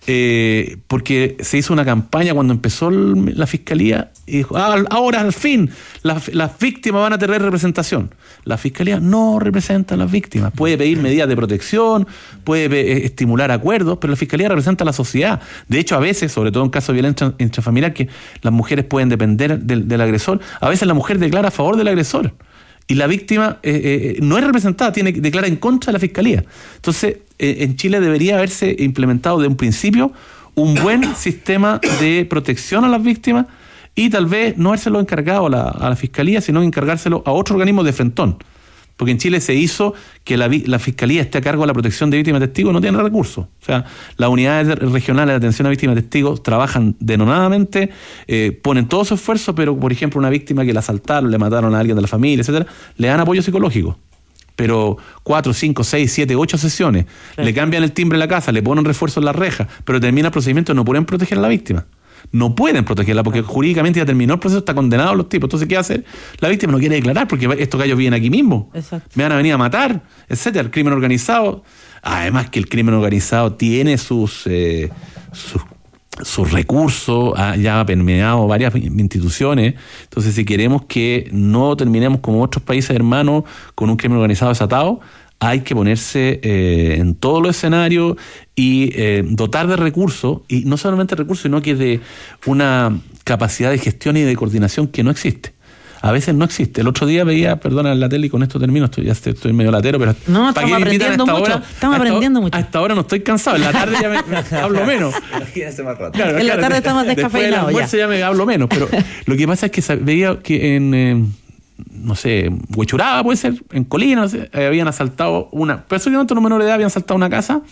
eh, porque se hizo una campaña cuando empezó el, la fiscalía y dijo, ah, ahora al fin las, las víctimas van a tener representación. La fiscalía no representa a las víctimas, puede pedir medidas de protección, puede eh, estimular acuerdos, pero la fiscalía representa a la sociedad. De hecho, a veces, sobre todo en casos de violencia intrafamiliar, que las mujeres pueden depender del, del agresor, a veces la mujer declara a favor del agresor. Y la víctima eh, eh, no es representada, tiene declara en contra de la fiscalía. Entonces, eh, en Chile debería haberse implementado de un principio un buen sistema de protección a las víctimas y tal vez no habérselo encargado a la, a la fiscalía, sino encargárselo a otro organismo de frentón. Porque en Chile se hizo que la, la fiscalía esté a cargo de la protección de víctimas y testigos, no tiene recursos. O sea, las unidades regionales de atención a víctimas y testigos trabajan denodadamente, eh, ponen todo su esfuerzo, pero por ejemplo una víctima que la asaltaron, le mataron a alguien de la familia, etcétera, le dan apoyo psicológico. Pero cuatro, cinco, seis, siete, ocho sesiones, sí. Le cambian el timbre de la casa, le ponen refuerzo en la reja, pero termina el procedimiento, no pueden proteger a la víctima. No pueden protegerla porque jurídicamente ya terminó el proceso, está condenado los tipos. Entonces, ¿qué hace? La víctima no quiere declarar porque estos gallos viven aquí mismo. Exacto. Me van a venir a matar, etcétera. El crimen organizado, además que el crimen organizado tiene sus eh, sus, sus recursos, ha, ya ha permeado varias instituciones. Entonces, si queremos que no terminemos como otros países hermanos con un crimen organizado desatado, hay que ponerse eh, en todos los escenarios y eh, dotar de recursos, y no solamente recursos, sino que de una capacidad de gestión y de coordinación que no existe. A veces no existe. El otro día veía, perdona en la tele y con esto termino, estoy, ya estoy, estoy medio latero, pero
no, estamos aprendiendo mucho. Hora, estamos aprendiendo
hasta,
mucho.
Hasta ahora no estoy cansado. En la tarde ya me, me hablo menos.
Imagínese más rato.
Claro,
en
claro,
la tarde estamos descafeinados.
Después del almuerzo ya. ya me hablo menos. Pero lo que pasa es que veía que en... Eh, no sé, Huechuraba puede ser, en Colina, no sé, eh, habían asaltado una, personalmente unos menores de edad habían asaltado una casa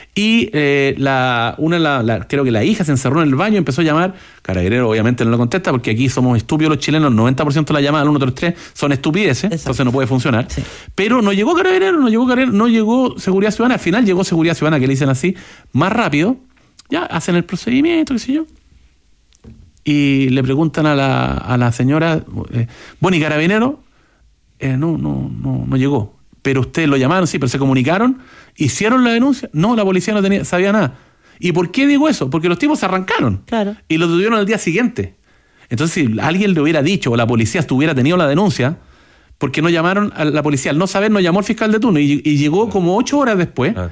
y eh, la, una, la, la, creo que la hija se encerró en el baño y empezó a llamar, Carabinero obviamente no lo contesta porque aquí somos estúpidos los chilenos, el noventa por ciento de las llamadas al uno tres tres son estupideces, exacto. Entonces no puede funcionar, sí. Pero no llegó Carabinero, no llegó Carabinero, no llegó Seguridad Ciudadana, al final llegó Seguridad Ciudadana, que le dicen así, más rápido, ya hacen el procedimiento, qué sé yo. y le preguntan a la, a la señora, eh, bueno, ¿y Carabinero? Eh, no, no, no, no llegó. Pero ustedes lo llamaron, sí, pero se comunicaron, hicieron la denuncia. No, la policía no tenía, sabía nada. ¿Y por qué digo eso? Porque los tipos se arrancaron.
Claro.
Y lo tuvieron al día siguiente. Entonces, si alguien le hubiera dicho o la policía hubiera tenido la denuncia, porque no llamaron a la policía, al no saber, no llamó al fiscal de turno y, y llegó como ocho horas después, ah.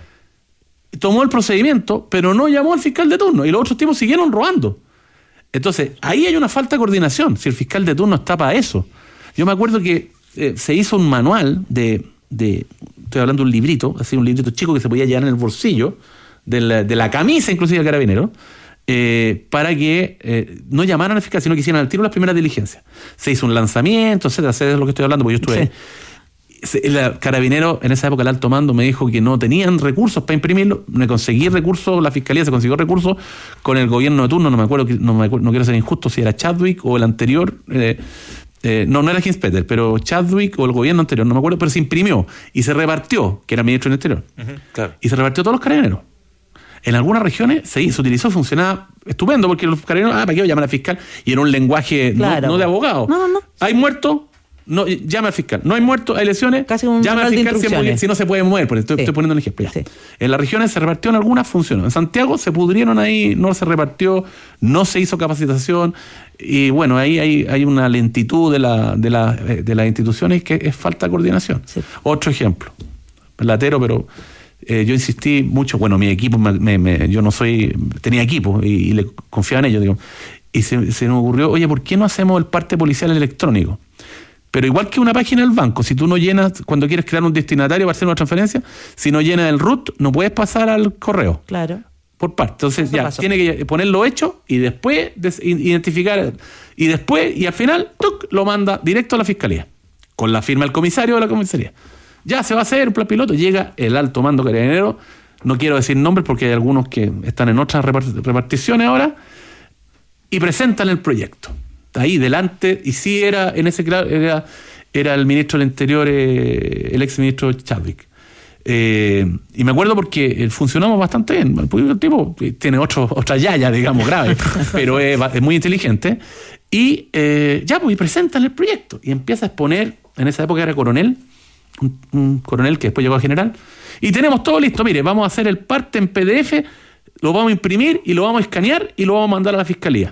tomó el procedimiento, pero no llamó al fiscal de turno y los otros tipos siguieron robando. Entonces, ahí hay una falta de coordinación, si el fiscal de turno está para eso. Yo me acuerdo que eh, se hizo un manual de... de estoy hablando de un librito, así un librito chico que se podía llevar en el bolsillo de la, de la camisa inclusive del carabinero, eh, para que eh, no llamaran al fiscal, sino que hicieran al tiro las primeras diligencias. Se hizo un lanzamiento, etcétera, sé de lo que estoy hablando, porque yo estuve sí. ahí. El carabinero, en esa época el alto mando me dijo que no tenían recursos para imprimirlo, me conseguí recursos, la fiscalía se consiguió recursos con el gobierno de turno, no me acuerdo, no, me acuerdo, no quiero ser injusto si era Chadwick o el anterior, eh, Eh, no, no era Hinspeter, pero Chadwick o el gobierno anterior, no me acuerdo, pero se imprimió y se repartió, que era ministro del Interior, uh-huh, claro. y se repartió a todos los carabineros. En algunas regiones se, se utilizó, funcionaba estupendo, porque los carabineros, ah, ¿para qué voy a llamar al fiscal? Y era un lenguaje claro, no, no de abogado.
No, no, no.
Hay muertos, no, llame al fiscal. No hay muertos, hay lesiones, Casi un llame al fiscal si, si no se puede mover. Porque estoy, sí. estoy poniendo un ejemplo. Ya. Sí. En las regiones se repartió, en algunas funcionó. En Santiago se pudrieron ahí, no se repartió, no se hizo capacitación. Y bueno, ahí hay, hay una lentitud de, la, de, la, de las instituciones que es falta de coordinación. Sí. Otro ejemplo, latero, pero eh, yo insistí mucho, bueno, mi equipo, me, me, yo no soy, tenía equipo y, y le confiaba en ellos, digo, y se, se me ocurrió, oye, ¿por qué no hacemos el parte policial electrónico? Pero igual que una página del banco, si tú no llenas, cuando quieres crear un destinatario para hacer una transferencia, si no llenas el root, no puedes pasar al correo.
Claro.
Por parte. Entonces Eso ya pasó. Tiene que ponerlo hecho y después des, identificar y después y al final ¡tuc!, lo manda directo a la fiscalía con la firma del comisario de la comisaría. Ya se va a hacer un plan piloto, llega el alto mando carabinero, no quiero decir nombres porque hay algunos que están en otras reparticiones ahora, y presentan el proyecto. Ahí delante, y sí era en ese era, era el ministro del Interior, eh, el ex ministro Chadwick. Eh, y me acuerdo porque funcionamos bastante bien. El tipo tiene otro, otra yaya, digamos, grave, pero es, es muy inteligente. Y eh, ya, pues, y presentan el proyecto. Y empieza a exponer, en esa época era coronel, un, un coronel que después llegó a general. Y tenemos todo listo. Mire, vamos a hacer el parte en P D F, lo vamos a imprimir y lo vamos a escanear y lo vamos a mandar a la fiscalía.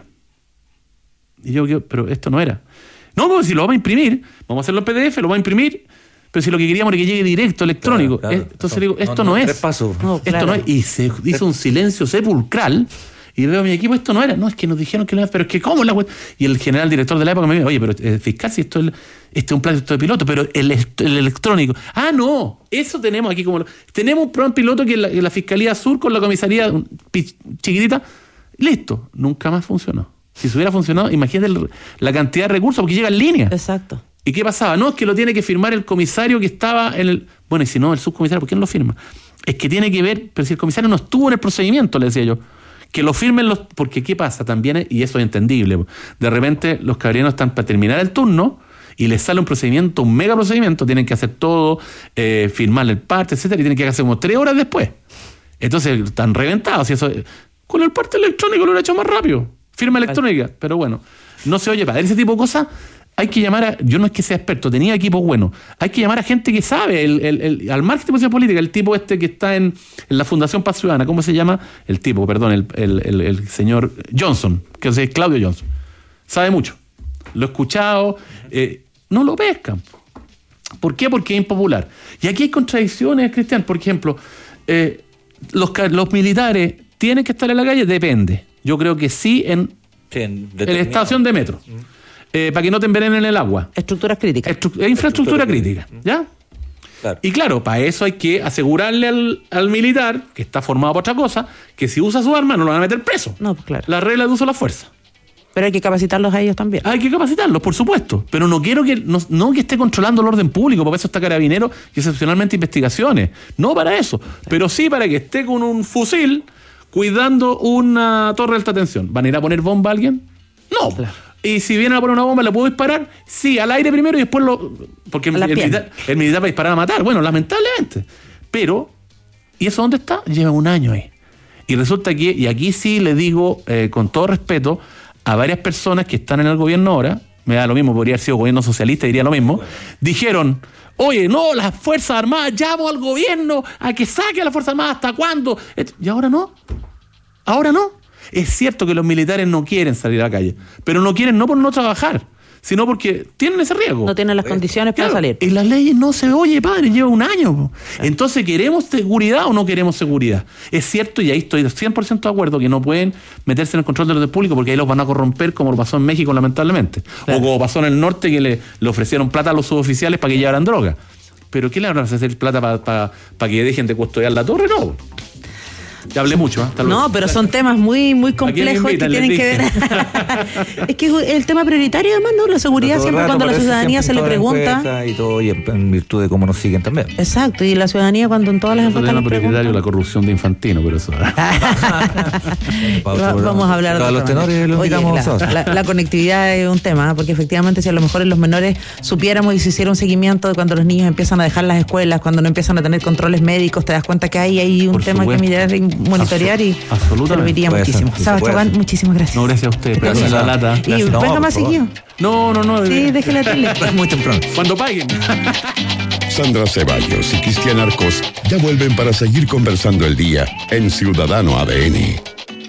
Y yo, yo pero esto no era. No, pues si lo vamos a imprimir, vamos a hacerlo en P D F, lo vamos a imprimir. Pero si lo que queríamos era que llegue directo, electrónico. Claro, claro. Entonces digo, esto no, no, no es. No, esto claro. no es. Y se hizo un silencio sepulcral. Y veo a mi equipo, esto no era. No, es que nos dijeron que no era. Pero es que, ¿cómo la web? Y el general director de la época me dijo, oye, pero eh, fiscal, si esto es, este es un plan de piloto, pero el, el electrónico. Ah, no. Eso tenemos aquí como. Lo, tenemos un plan piloto que en la, en la Fiscalía Sur con la comisaría chiquitita. Listo. Nunca más funcionó. Si se hubiera funcionado, imagínate el, la cantidad de recursos, porque llega en línea.
Exacto.
¿Y qué pasaba? No, es que lo tiene que firmar el comisario que estaba en el... Bueno, y si no, el subcomisario, ¿por qué no lo firma? Es que tiene que ver, pero si el comisario no estuvo en el procedimiento, le decía yo, que lo firmen los... Porque ¿qué pasa? También, y eso es entendible, de repente los caballeros están para terminar el turno y les sale un procedimiento, un mega procedimiento, tienen que hacer todo, eh, firmarle el parte, etcétera, y tienen que hacer como tres horas después. Entonces están reventados. Y eso, con el parte electrónico lo hubiera hecho más rápido. Firma electrónica, pero bueno, no se oye. Para ese tipo de cosas hay que llamar a... Yo no es que sea experto, tenía equipos buenos. Hay que llamar a gente que sabe, el, el, el, al margen de posición política, el tipo este que está en, en la Fundación Paz Ciudadana, ¿cómo se llama? El tipo, perdón, el, el, el, el señor Johnson, que es Claudio Johnson. Sabe mucho. Lo he escuchado, eh, no lo pescan. ¿Por qué? Porque es impopular. Y aquí hay contradicciones, Cristian. Por ejemplo, eh, los, los militares tienen que estar en la calle, depende. Yo creo que sí en, sí, en, en la estación de metro. Mm. Eh, para que no te envenenen el agua.
Estructuras críticas.
Estru- infraestructura Estructura crítica, crítica. ¿Ya? Claro. Y claro, para eso hay que asegurarle al, al militar, que está formado para otra cosa, que si usa su arma no lo van a meter preso.
No, pues claro.
La regla de uso de la fuerza.
Pero hay que capacitarlos a ellos también.
Hay que capacitarlos, por supuesto. Pero no quiero que no, no que esté controlando el orden público, porque eso está Carabinero y excepcionalmente investigaciones. No para eso. Claro. Pero sí para que esté con un fusil cuidando una torre de alta tensión. ¿Van a ir a poner bomba a alguien? No. Claro. Y si vienen a poner una bomba, ¿la puedo disparar? Sí, al aire primero y después lo... Porque el, el, militar, el militar va a disparar a matar. Bueno, lamentablemente. Pero, ¿y eso dónde está? Lleva un año ahí. Y resulta que, y aquí sí le digo, eh, con todo respeto, a varias personas que están en el gobierno ahora, me da lo mismo, podría haber sido gobierno socialista, diría lo mismo, dijeron, oye, no, las Fuerzas Armadas, llamo al gobierno a que saque a las Fuerzas Armadas, ¿hasta cuándo? Y ahora no, ahora no. Es cierto que los militares no quieren salir a la calle, pero no quieren no por no trabajar, sino porque tienen ese riesgo.
No tienen las condiciones claro, para salir.
En las leyes no se oye, padre, lleva un año. Entonces, ¿queremos seguridad o no queremos seguridad? Es cierto, y ahí estoy cien por ciento de acuerdo, que no pueden meterse en el control del orden público porque ahí los van a corromper como lo pasó en México, lamentablemente. Claro. O como pasó en el norte, que le, le ofrecieron plata a los suboficiales para que llevaran droga. ¿Pero qué le van a hacer plata para pa, pa que dejen de custodiar la torre? No. Ya hablé mucho, ¿eh?
No, pero son temas muy muy complejos que tienen que ver. Es que es el tema prioritario, además, ¿no? La seguridad siempre cuando la ciudadanía se le pregunta.
Y todo, y en virtud de cómo nos siguen también.
Exacto, y la ciudadanía cuando en todas las
encuestas. El tema prioritario es la corrupción de Infantino, pero eso.
Vamos a hablar
de los tenores los
Oye, la, la, la conectividad es un tema, porque efectivamente si a lo mejor en los menores supiéramos y se hiciera un seguimiento de cuando los niños empiezan a dejar las escuelas, cuando no empiezan a tener controles médicos, te das cuenta que hay, hay un Por tema supuesto. que mirar y monitorear y serviría muchísimo. Sabas, Chobán, muchísimas gracias.
No, gracias a usted. Gracias a la lata.
Y no, venga más seguido.
No, no, no.
Sí, déjela tele.
Muy temprano.
Cuando paguen.
Sandra Ceballos y Cristian Arcos ya vuelven para seguir conversando el día en Ciudadano A D N.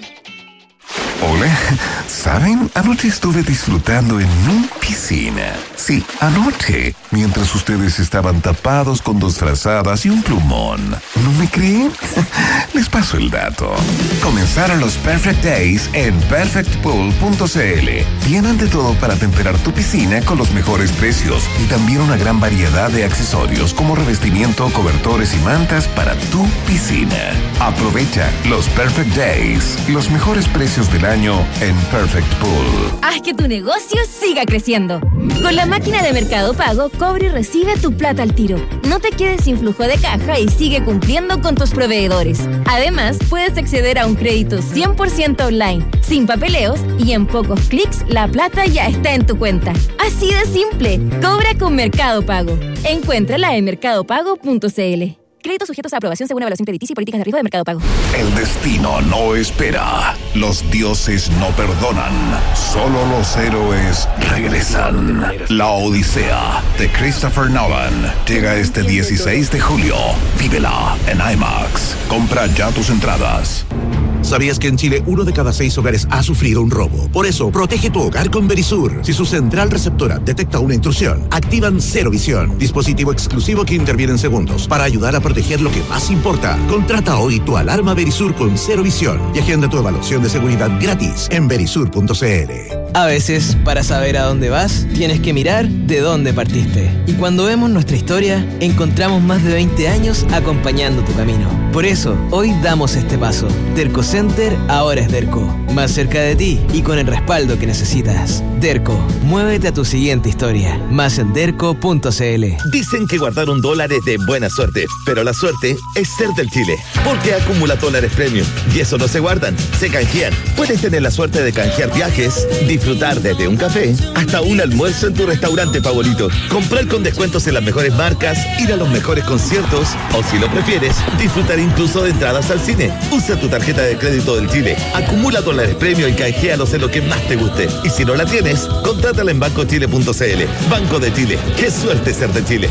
Hola, ¿saben? Anoche estuve disfrutando en mi piscina. Sí, anoche, mientras ustedes estaban tapados con dos frazadas y un plumón. ¿No me creen? Les paso el dato. Comenzaron los Perfect Days en perfect pool punto c l. Tienen de todo para temperar tu piscina con los mejores precios y también una gran variedad de accesorios como revestimiento, cobertores y mantas para tu piscina. Aprovecha los Perfect Days, los mejores precios del año en Perfect Pool.
Haz que tu negocio siga creciendo. Con la máquina de Mercado Pago, cobra y recibe tu plata al tiro. No te quedes sin flujo de caja y sigue cumpliendo con tus proveedores. Además, puedes acceder a un crédito cien por ciento online, sin papeleos y en pocos clics la plata ya está en tu cuenta. Así de simple. Cobra con Mercado Pago. Encuéntrala en mercado pago punto c l. Créditos sujetos a aprobación según evaluación crediticia y políticas de riesgo de Mercado Pago.
El destino no espera. Los dioses no perdonan. Solo los héroes regresan. La Odisea de Christopher Nolan llega este dieciséis de julio. Vívela en IMAX. Compra ya tus entradas.
¿Sabías que en Chile uno de cada seis hogares ha sufrido un robo? Por eso, protege tu hogar con Verisur. Si su central receptora detecta una intrusión, activan Cero Visión, dispositivo exclusivo que interviene en segundos para ayudar a proteger lo que más importa. Contrata hoy tu alarma Verisur con Cero Visión y agenda tu evaluación de seguridad gratis en verisur punto c l.
A veces, para saber a dónde vas, tienes que mirar de dónde partiste. Y cuando vemos nuestra historia, encontramos más de veinte años acompañando tu camino. Por eso, hoy damos este paso. Derco Center ahora es Derco. Más cerca de ti y con el respaldo que necesitas. Derco, muévete a tu siguiente historia. Más en derco punto c l.
Dicen que guardar un dólar es de buena suerte, pero la suerte es ser del Chile. Porque acumula dólares premium. Y eso no se guardan, se canjean. Puedes tener la suerte de canjear viajes, disfrutar desde un café hasta un almuerzo en tu restaurante favorito. Comprar con descuentos en las mejores marcas, ir a los mejores conciertos o, si lo prefieres, disfrutar incluso de entradas al cine. Usa tu tarjeta de crédito del Chile, acumula dólares premio y canjealos en lo que más te guste. Y si no la tienes, contrátala en banco chile punto c l. Banco de Chile, qué suerte ser de Chile.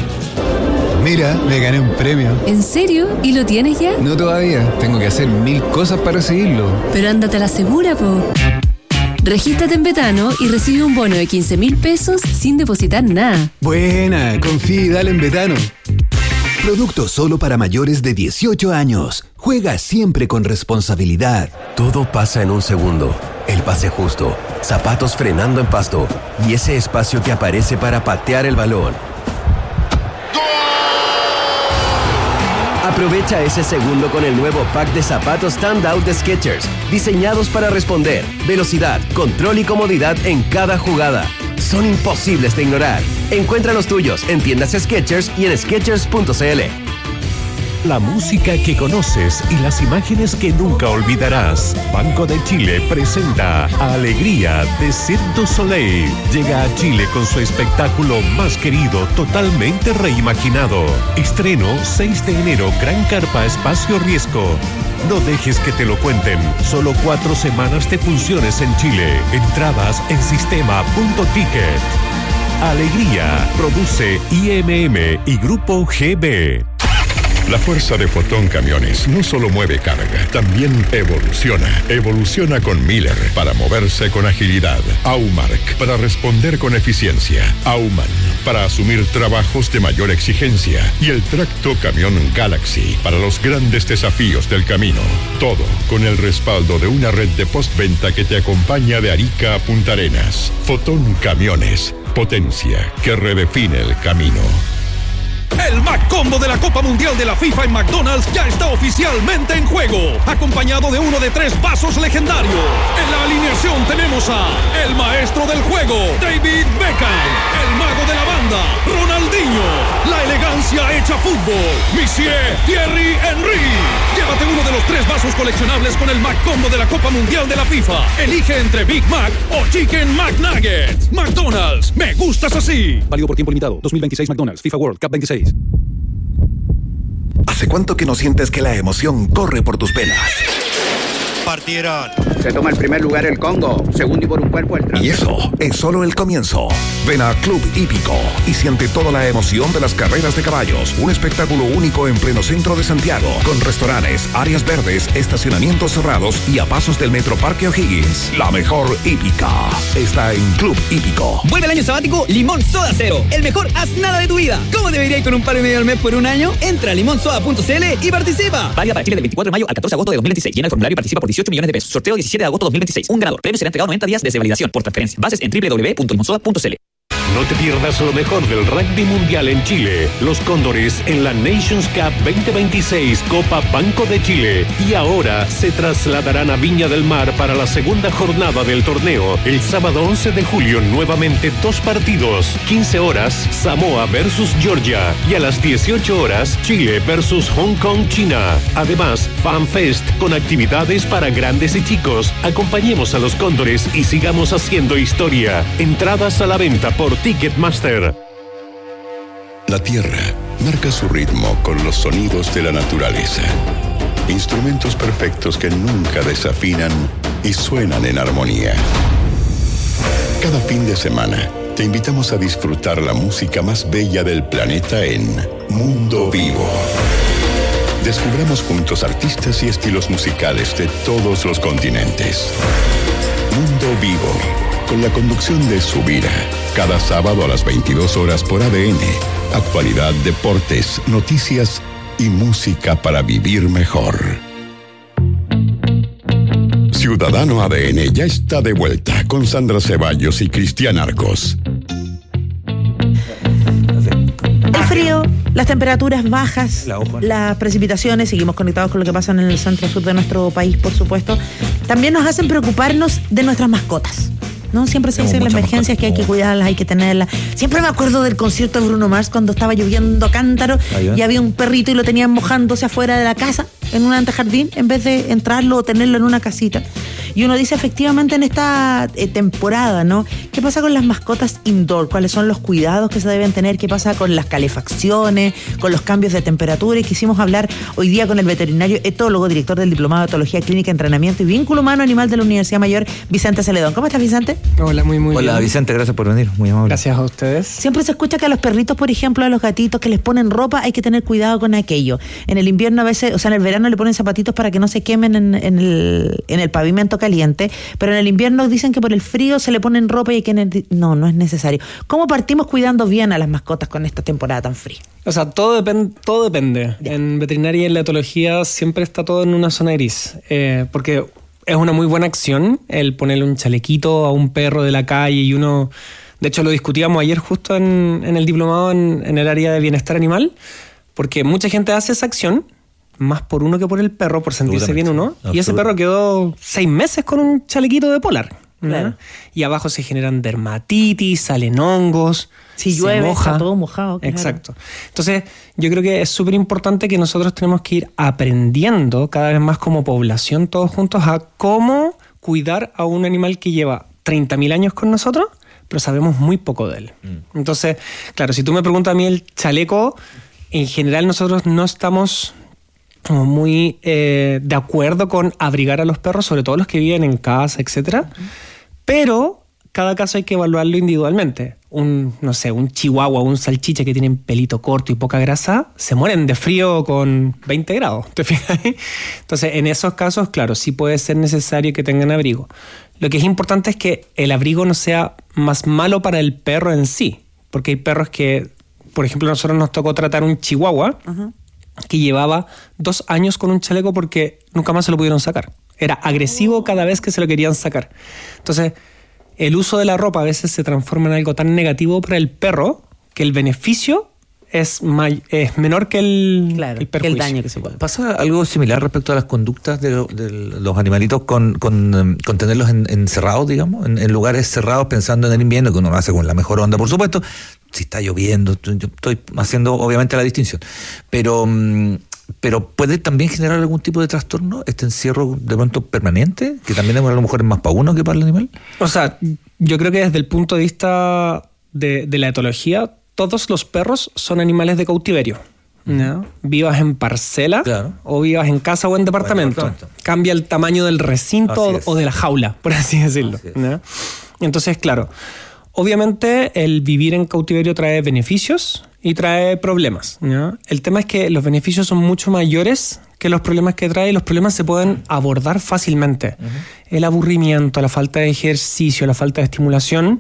Mira, me gané un premio.
¿En serio? ¿Y lo tienes ya?
No todavía, tengo que hacer mil cosas para recibirlo.
Pero ándate a la segura, po. Regístrate en Betano y recibe un bono de quince mil pesos sin depositar nada.
Buena, confía y dale en Betano.
Producto solo para mayores de dieciocho años. Juega siempre con responsabilidad.
Todo pasa en un segundo. El pase justo, zapatos frenando en pasto y ese espacio que aparece para patear el balón. Aprovecha ese segundo con el nuevo pack de zapatos Standout de Skechers, diseñados para responder, velocidad, control y comodidad en cada jugada. Son imposibles de ignorar. Encuentra los tuyos en tiendas Skechers y en skechers punto c l.
La música que conoces y las imágenes que nunca olvidarás. Banco de Chile presenta Alegría de Cirque du Soleil. Llega a Chile con su espectáculo más querido, totalmente reimaginado. Estreno seis de enero, Gran Carpa Espacio Riesgo. No dejes que te lo cuenten. Solo cuatro semanas de funciones en Chile. Entradas en sistema punto ticket. Alegría produce I M M y Grupo G B.
La fuerza de Fotón Camiones no solo mueve carga, también evoluciona. Evoluciona con Miller para moverse con agilidad. Aumark para responder con eficiencia. Auman para asumir trabajos de mayor exigencia. Y el tracto camión Galaxy para los grandes desafíos del camino. Todo con el respaldo de una red de postventa que te acompaña de Arica a Punta Arenas. Fotón Camiones, potencia que redefine el camino.
El Mac Combo de la Copa Mundial de la FIFA en McDonald's ya está oficialmente en juego, acompañado de uno de tres vasos legendarios. En la alineación tenemos a el maestro del juego, David Beckham, el mago de la banda, Ronaldinho, la elegancia hecha fútbol, Monsieur Thierry Henry. Llévate uno de los tres vasos coleccionables con el Mac Combo de la Copa Mundial de la FIFA. Elige entre Big Mac o Chicken McNuggets. McDonald's, me gustas así.
Válido por tiempo limitado. dos mil veintiséis McDonald's, FIFA World Cup veintiséis.
¿Hace cuánto que no sientes que la emoción corre por tus venas?
Partieron. Se toma el primer lugar el Congo, segundo y por un cuerpo el Trans.
Y eso es solo el comienzo. Ven a Club Hípico y siente toda la emoción de las carreras de caballos. Un espectáculo único en pleno centro de Santiago, con restaurantes, áreas verdes, estacionamientos cerrados y a pasos del Metro Parque O'Higgins. La mejor hípica está en Club Hípico.
Vuelve el año sabático Limón Soda Cero. El mejor haz nada de tu vida. ¿Cómo debería ir con un palo y medio al mes por un año? Entra a limón soda punto c l y participa.
Válida para Chile del veinticuatro de mayo al catorce de agosto de dos mil veintiséis. Llena el formulario y participa por dieciocho millones de pesos. Sorteo diecisiete de agosto de dos mil veintiséis. Un ganador. Premio será entregado noventa días desde validación por transferencia. Bases en doble u doble u doble u punto limonsoda punto c l.
No te pierdas lo mejor del rugby mundial en Chile. Los Cóndores en la Nations Cup veinte veintiséis Copa Banco de Chile. Y ahora se trasladarán a Viña del Mar para la segunda jornada del torneo. El sábado once de julio nuevamente dos partidos. quince horas Samoa versus Georgia. Y a las dieciocho horas Chile versus Hong Kong, China. Además, FanFest con actividades para grandes y chicos. Acompañemos a los Cóndores y sigamos haciendo historia. Entradas a la venta por Ticketmaster.
La tierra marca su ritmo con los sonidos de la naturaleza. Instrumentos perfectos que nunca desafinan y suenan en armonía. Cada fin de semana te invitamos a disfrutar la música más bella del planeta en Mundo Vivo. Descubramos juntos artistas y estilos musicales de todos los continentes. Mundo Vivo, con la conducción de Subira, cada sábado a las veintidós horas por A D N. Actualidad, deportes, noticias y música para vivir mejor. Ciudadano A D N ya está de vuelta con Sandra Ceballos y Cristian Arcos.
El frío, las temperaturas bajas, la las precipitaciones, seguimos conectados con lo que pasa en el centro-sur de nuestro país, por supuesto, también nos hacen preocuparnos de nuestras mascotas. ¿No? Siempre se dice en las emergencias que hay que cuidarlas, hay que tenerlas. Siempre me acuerdo del concierto de Bruno Mars cuando estaba lloviendo a cántaro y había un perrito y lo tenían mojándose afuera de la casa, en un antejardín, en vez de entrarlo o tenerlo en una casita. Y uno dice, efectivamente, en esta eh, temporada, ¿no? ¿Qué pasa con las mascotas indoor? ¿Cuáles son los cuidados que se deben tener? ¿Qué pasa con las calefacciones, con los cambios de temperatura? Y quisimos hablar hoy día con el veterinario etólogo, director del Diplomado de Etología Clínica, Entrenamiento y Vínculo Humano-Animal de la Universidad Mayor, Vicente Celedón. ¿Cómo estás, Vicente?
Hola, muy, muy Hola, bien. Vicente, gracias por venir. Muy amable.
Gracias a ustedes.
Siempre se escucha que a los perritos, por ejemplo, a los gatitos que les ponen ropa, hay que tener cuidado con aquello. En el invierno a veces, o sea, en el verano le ponen zapatitos para que no se quemen en, en, el, en el pavimento caliente, pero en el invierno dicen que por el frío se le ponen ropa y hay que... No, no es necesario. ¿Cómo partimos cuidando bien a las mascotas con esta temporada tan fría?
O sea, todo, depend, todo depende. Ya. En veterinaria y en la etología siempre está todo en una zona gris, eh, porque es una muy buena acción el ponerle un chalequito a un perro de la calle y uno... De hecho, lo discutíamos ayer justo en, en el diplomado en, en el área de bienestar animal, porque mucha gente hace esa acción, más por uno que por el perro, por sentirse bien uno, y ese perro quedó seis meses con un chalequito de polar. Claro. Y abajo se generan dermatitis, salen hongos.
Si llueve, está todo mojado. Claro.
Exacto. Entonces, yo creo que es súper importante que nosotros tenemos que ir aprendiendo cada vez más como población, todos juntos, a cómo cuidar a un animal que lleva treinta mil años con nosotros, pero sabemos muy poco de él. Mm. Entonces, claro, si tú me preguntas a mí el chaleco, en general nosotros no estamos como muy eh, de acuerdo con abrigar a los perros, sobre todo los que viven en casa, etcétera. Uh-huh. Pero cada caso hay que evaluarlo individualmente. Un, no sé, un chihuahua o un salchicha que tienen pelito corto y poca grasa, se mueren de frío con veinte grados, ¿te fijas? Entonces, en esos casos, claro, sí puede ser necesario que tengan abrigo. Lo que es importante es que el abrigo no sea más malo para el perro en sí, porque hay perros que, por ejemplo, a nosotros nos tocó tratar un chihuahua, uh-huh, que llevaba dos años con un chaleco porque nunca más se lo pudieron sacar. Era agresivo cada vez que se lo querían sacar. Entonces, el uso de la ropa a veces se transforma en algo tan negativo para el perro que el beneficio es, may- es menor que el,
claro,
el
perjuicio. Que el daño que se puede.
¿Pasa algo similar respecto a las conductas de, lo, de los animalitos con, con, con tenerlos en, encerrados, digamos, en, en lugares cerrados, pensando en el invierno, que uno lo hace con la mejor onda, por supuesto? Si está lloviendo, yo estoy haciendo obviamente la distinción, pero, pero ¿puede también generar algún tipo de trastorno este encierro de pronto permanente? Que también a lo mejor es más para uno que para el animal.
O sea, yo creo que desde el punto de vista de, de la etología, todos los perros son animales de cautiverio, ¿no? Vivas en parcela, claro, o vivas en casa o en departamento. Bueno, departamento. Cambia el tamaño del recinto o de la jaula, por así decirlo. Así ¿no? Entonces, claro, obviamente el vivir en cautiverio trae beneficios y trae problemas, ¿no? El tema es que los beneficios son mucho mayores que los problemas que trae, y los problemas se pueden abordar fácilmente. Uh-huh. El aburrimiento, la falta de ejercicio, la falta de estimulación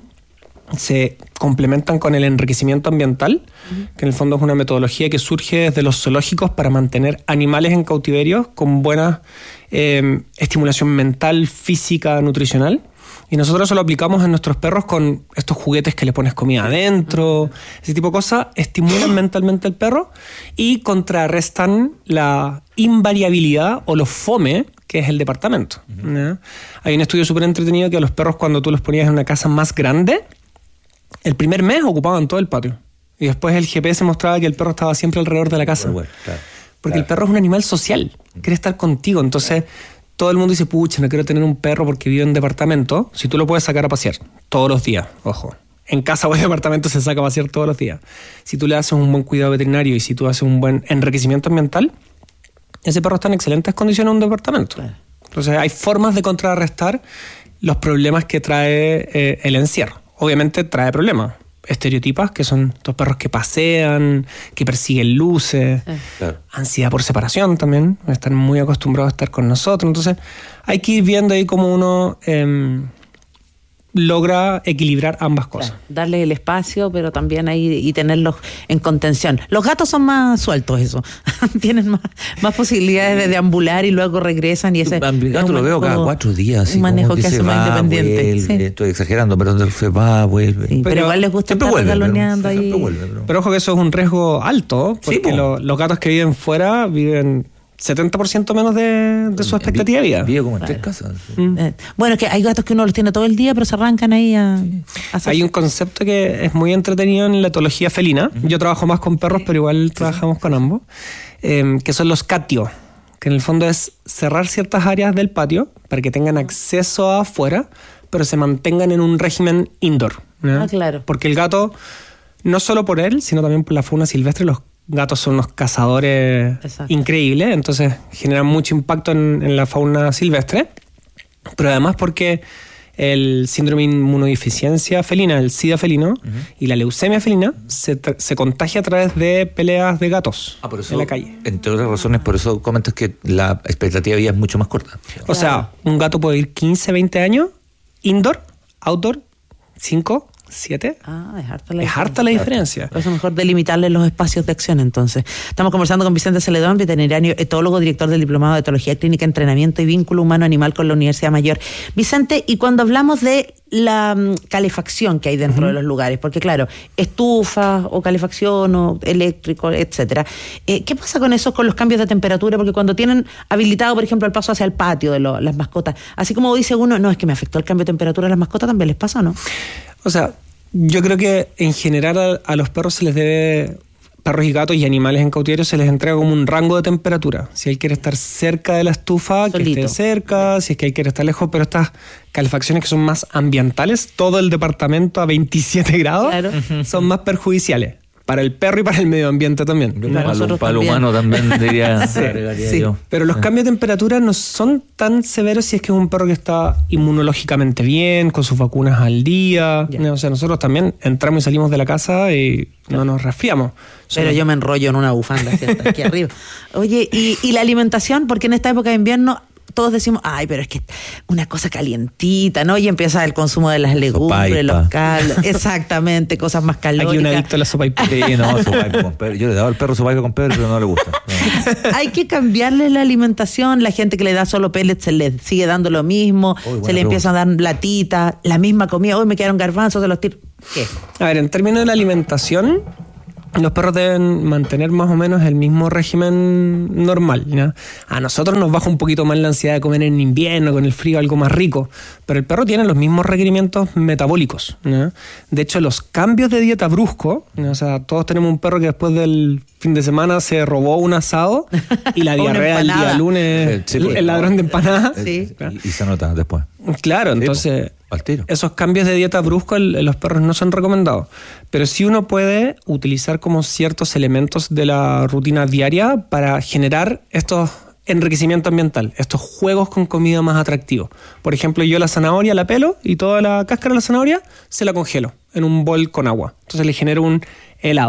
se complementan con el enriquecimiento ambiental, uh-huh, que en el fondo es una metodología que surge desde los zoológicos para mantener animales en cautiverio con buena eh, estimulación mental, física, nutricional. Y nosotros eso lo aplicamos en nuestros perros con estos juguetes que le pones comida adentro, ese tipo de cosas, estimulan mentalmente al perro y contrarrestan la invariabilidad o lo fome que es el departamento. Uh-huh. ¿no? Hay un estudio súper entretenido que a los perros, cuando tú los ponías en una casa más grande, el primer mes ocupaban todo el patio. Y después el G P S mostraba que el perro estaba siempre alrededor de la casa. Bueno, claro, porque claro, el perro es un animal social, quiere estar contigo. Entonces, todo el mundo dice, pucha, no quiero tener un perro porque vivo en departamento. Si tú lo puedes sacar a pasear todos los días, ojo. En casa o en departamento se saca a pasear todos los días. Si tú le haces un buen cuidado veterinario y si tú haces un buen enriquecimiento ambiental, ese perro está en excelentes condiciones en un departamento. Claro. Entonces, hay formas de contrarrestar los problemas que trae eh, el encierro. Obviamente trae problemas. Estereotipas, que son estos perros que pasean, que persiguen luces, sí, claro, ansiedad por separación también, están muy acostumbrados a estar con nosotros. Entonces, hay que ir viendo ahí cómo uno eh, logra equilibrar ambas cosas.
Claro, darle el espacio, pero también ahí y tenerlos en contención. Los gatos son más sueltos, eso. Tienen más, más posibilidades de deambular y luego regresan. Y ese
el gato lo veo cada cuatro días.
Un manejo que, que hace más independiente.
Vuelve, sí. Estoy exagerando, pero se va, vuelve.
Sí, pero, pero igual les gusta estar
vuelve,
galoneando
pero,
ahí.
Vuelve, pero...
pero ojo que eso es un riesgo alto, porque sí, lo, los gatos que viven fuera viven setenta por ciento menos de, de su expectativa de vida.
Vive como en tres casas. Sí.
Mm. Bueno, es que hay gatos que uno los tiene todo el día, pero se arrancan ahí a... a
hay un concepto que es muy entretenido en la etología felina. Uh-huh. Yo trabajo más con perros, pero igual trabajamos con ambos. Eh, que son los catio, que en el fondo es cerrar ciertas áreas del patio para que tengan acceso afuera, pero se mantengan en un régimen indoor, ¿no?
Ah, claro.
Porque el gato, no solo por él, sino también por la fauna silvestre, los gatos son unos cazadores Exacto. increíbles, entonces generan mucho impacto en, en la fauna silvestre, pero además porque el síndrome de inmunodeficiencia felina, el SIDA felino, uh-huh, y la leucemia felina se, tra- se contagia a través de peleas de gatos
ah, por eso,
en la calle.
Entre otras razones, por eso comentas que la expectativa de vida es mucho más corta.
O sea, un gato puede ir quince, veinte años, indoor, outdoor, cinco, ¿Siete?
Ah, es harta la
es
diferencia.
harta la diferencia.
Por eso es mejor delimitarle los espacios de acción, entonces. Estamos conversando con Vicente Celedón, veterinario etólogo, director del Diplomado de Etología Clínica, Entrenamiento y Vínculo Humano-Animal con la Universidad Mayor. Vicente, y cuando hablamos de la um, calefacción que hay dentro uh-huh. de los lugares, porque claro, estufa o calefacción o eléctrico, etcétera, eh, ¿qué pasa con eso, con los cambios de temperatura? Porque cuando tienen habilitado, por ejemplo, el paso hacia el patio de lo, las mascotas, así como dice uno, no, es que me afectó el cambio de temperatura a las mascotas, ¿también les pasa o no?
O sea, yo creo que en general a, a los perros se les debe, perros y gatos y animales en cautiverio se les entrega como un rango de temperatura. Si él quiere estar cerca de la estufa, Solito. que esté cerca, si es que él quiere estar lejos, pero estas calefacciones que son más ambientales, todo el departamento a veintisiete grados, claro. son más perjudiciales. Para el perro y para el medio ambiente también.
Para, para, para el humano también diría, sí,
sí. yo. Pero los cambios de temperatura no son tan severos si es que es un perro que está inmunológicamente bien, con sus vacunas al día. Yeah. O sea, nosotros también entramos y salimos de la casa y no nos resfriamos.
Pero yo me enrollo en una bufanda aquí arriba. Oye, ¿y, y la alimentación? Porque en esta época de invierno todos decimos, ay, pero es que una cosa calientita, ¿no? Y empieza el consumo de las legumbres, los caldos, exactamente, cosas más calóricas.
Aquí un adicto a la sopaipilla.
Sí, no, sopaipilla con pebre. Yo le he dado al perro sopaipilla con pebre, pero no le gusta. No.
Hay que cambiarle la alimentación. La gente que le da solo pellets se le sigue dando lo mismo, Uy, se le empieza a dar latita, la misma comida. Hoy me quedaron garbanzos, se los tiro. ¿Qué?
A ver, en términos de la alimentación, los perros deben mantener más o menos el mismo régimen normal, ¿no? A nosotros nos baja un poquito más la ansiedad de comer en invierno, con el frío, algo más rico, pero el perro tiene los mismos requerimientos metabólicos, ¿no? De hecho, los cambios de dieta brusco, ¿no? O sea, todos tenemos un perro que después del fin de semana se robó un asado y la diarrea el día lunes, el, sí, el ladrón de empanadas.
Sí. Y, y se nota después.
Claro, entonces...
Al tiro.
Esos cambios de dieta bruscos en los perros no son recomendados, pero sí uno puede utilizar como ciertos elementos de la rutina diaria para generar estos enriquecimiento ambiental, estos juegos con comida más atractivos. Por ejemplo, yo la zanahoria la pelo y toda la cáscara de la zanahoria se la congelo en un bol con agua. Entonces le genero un helado.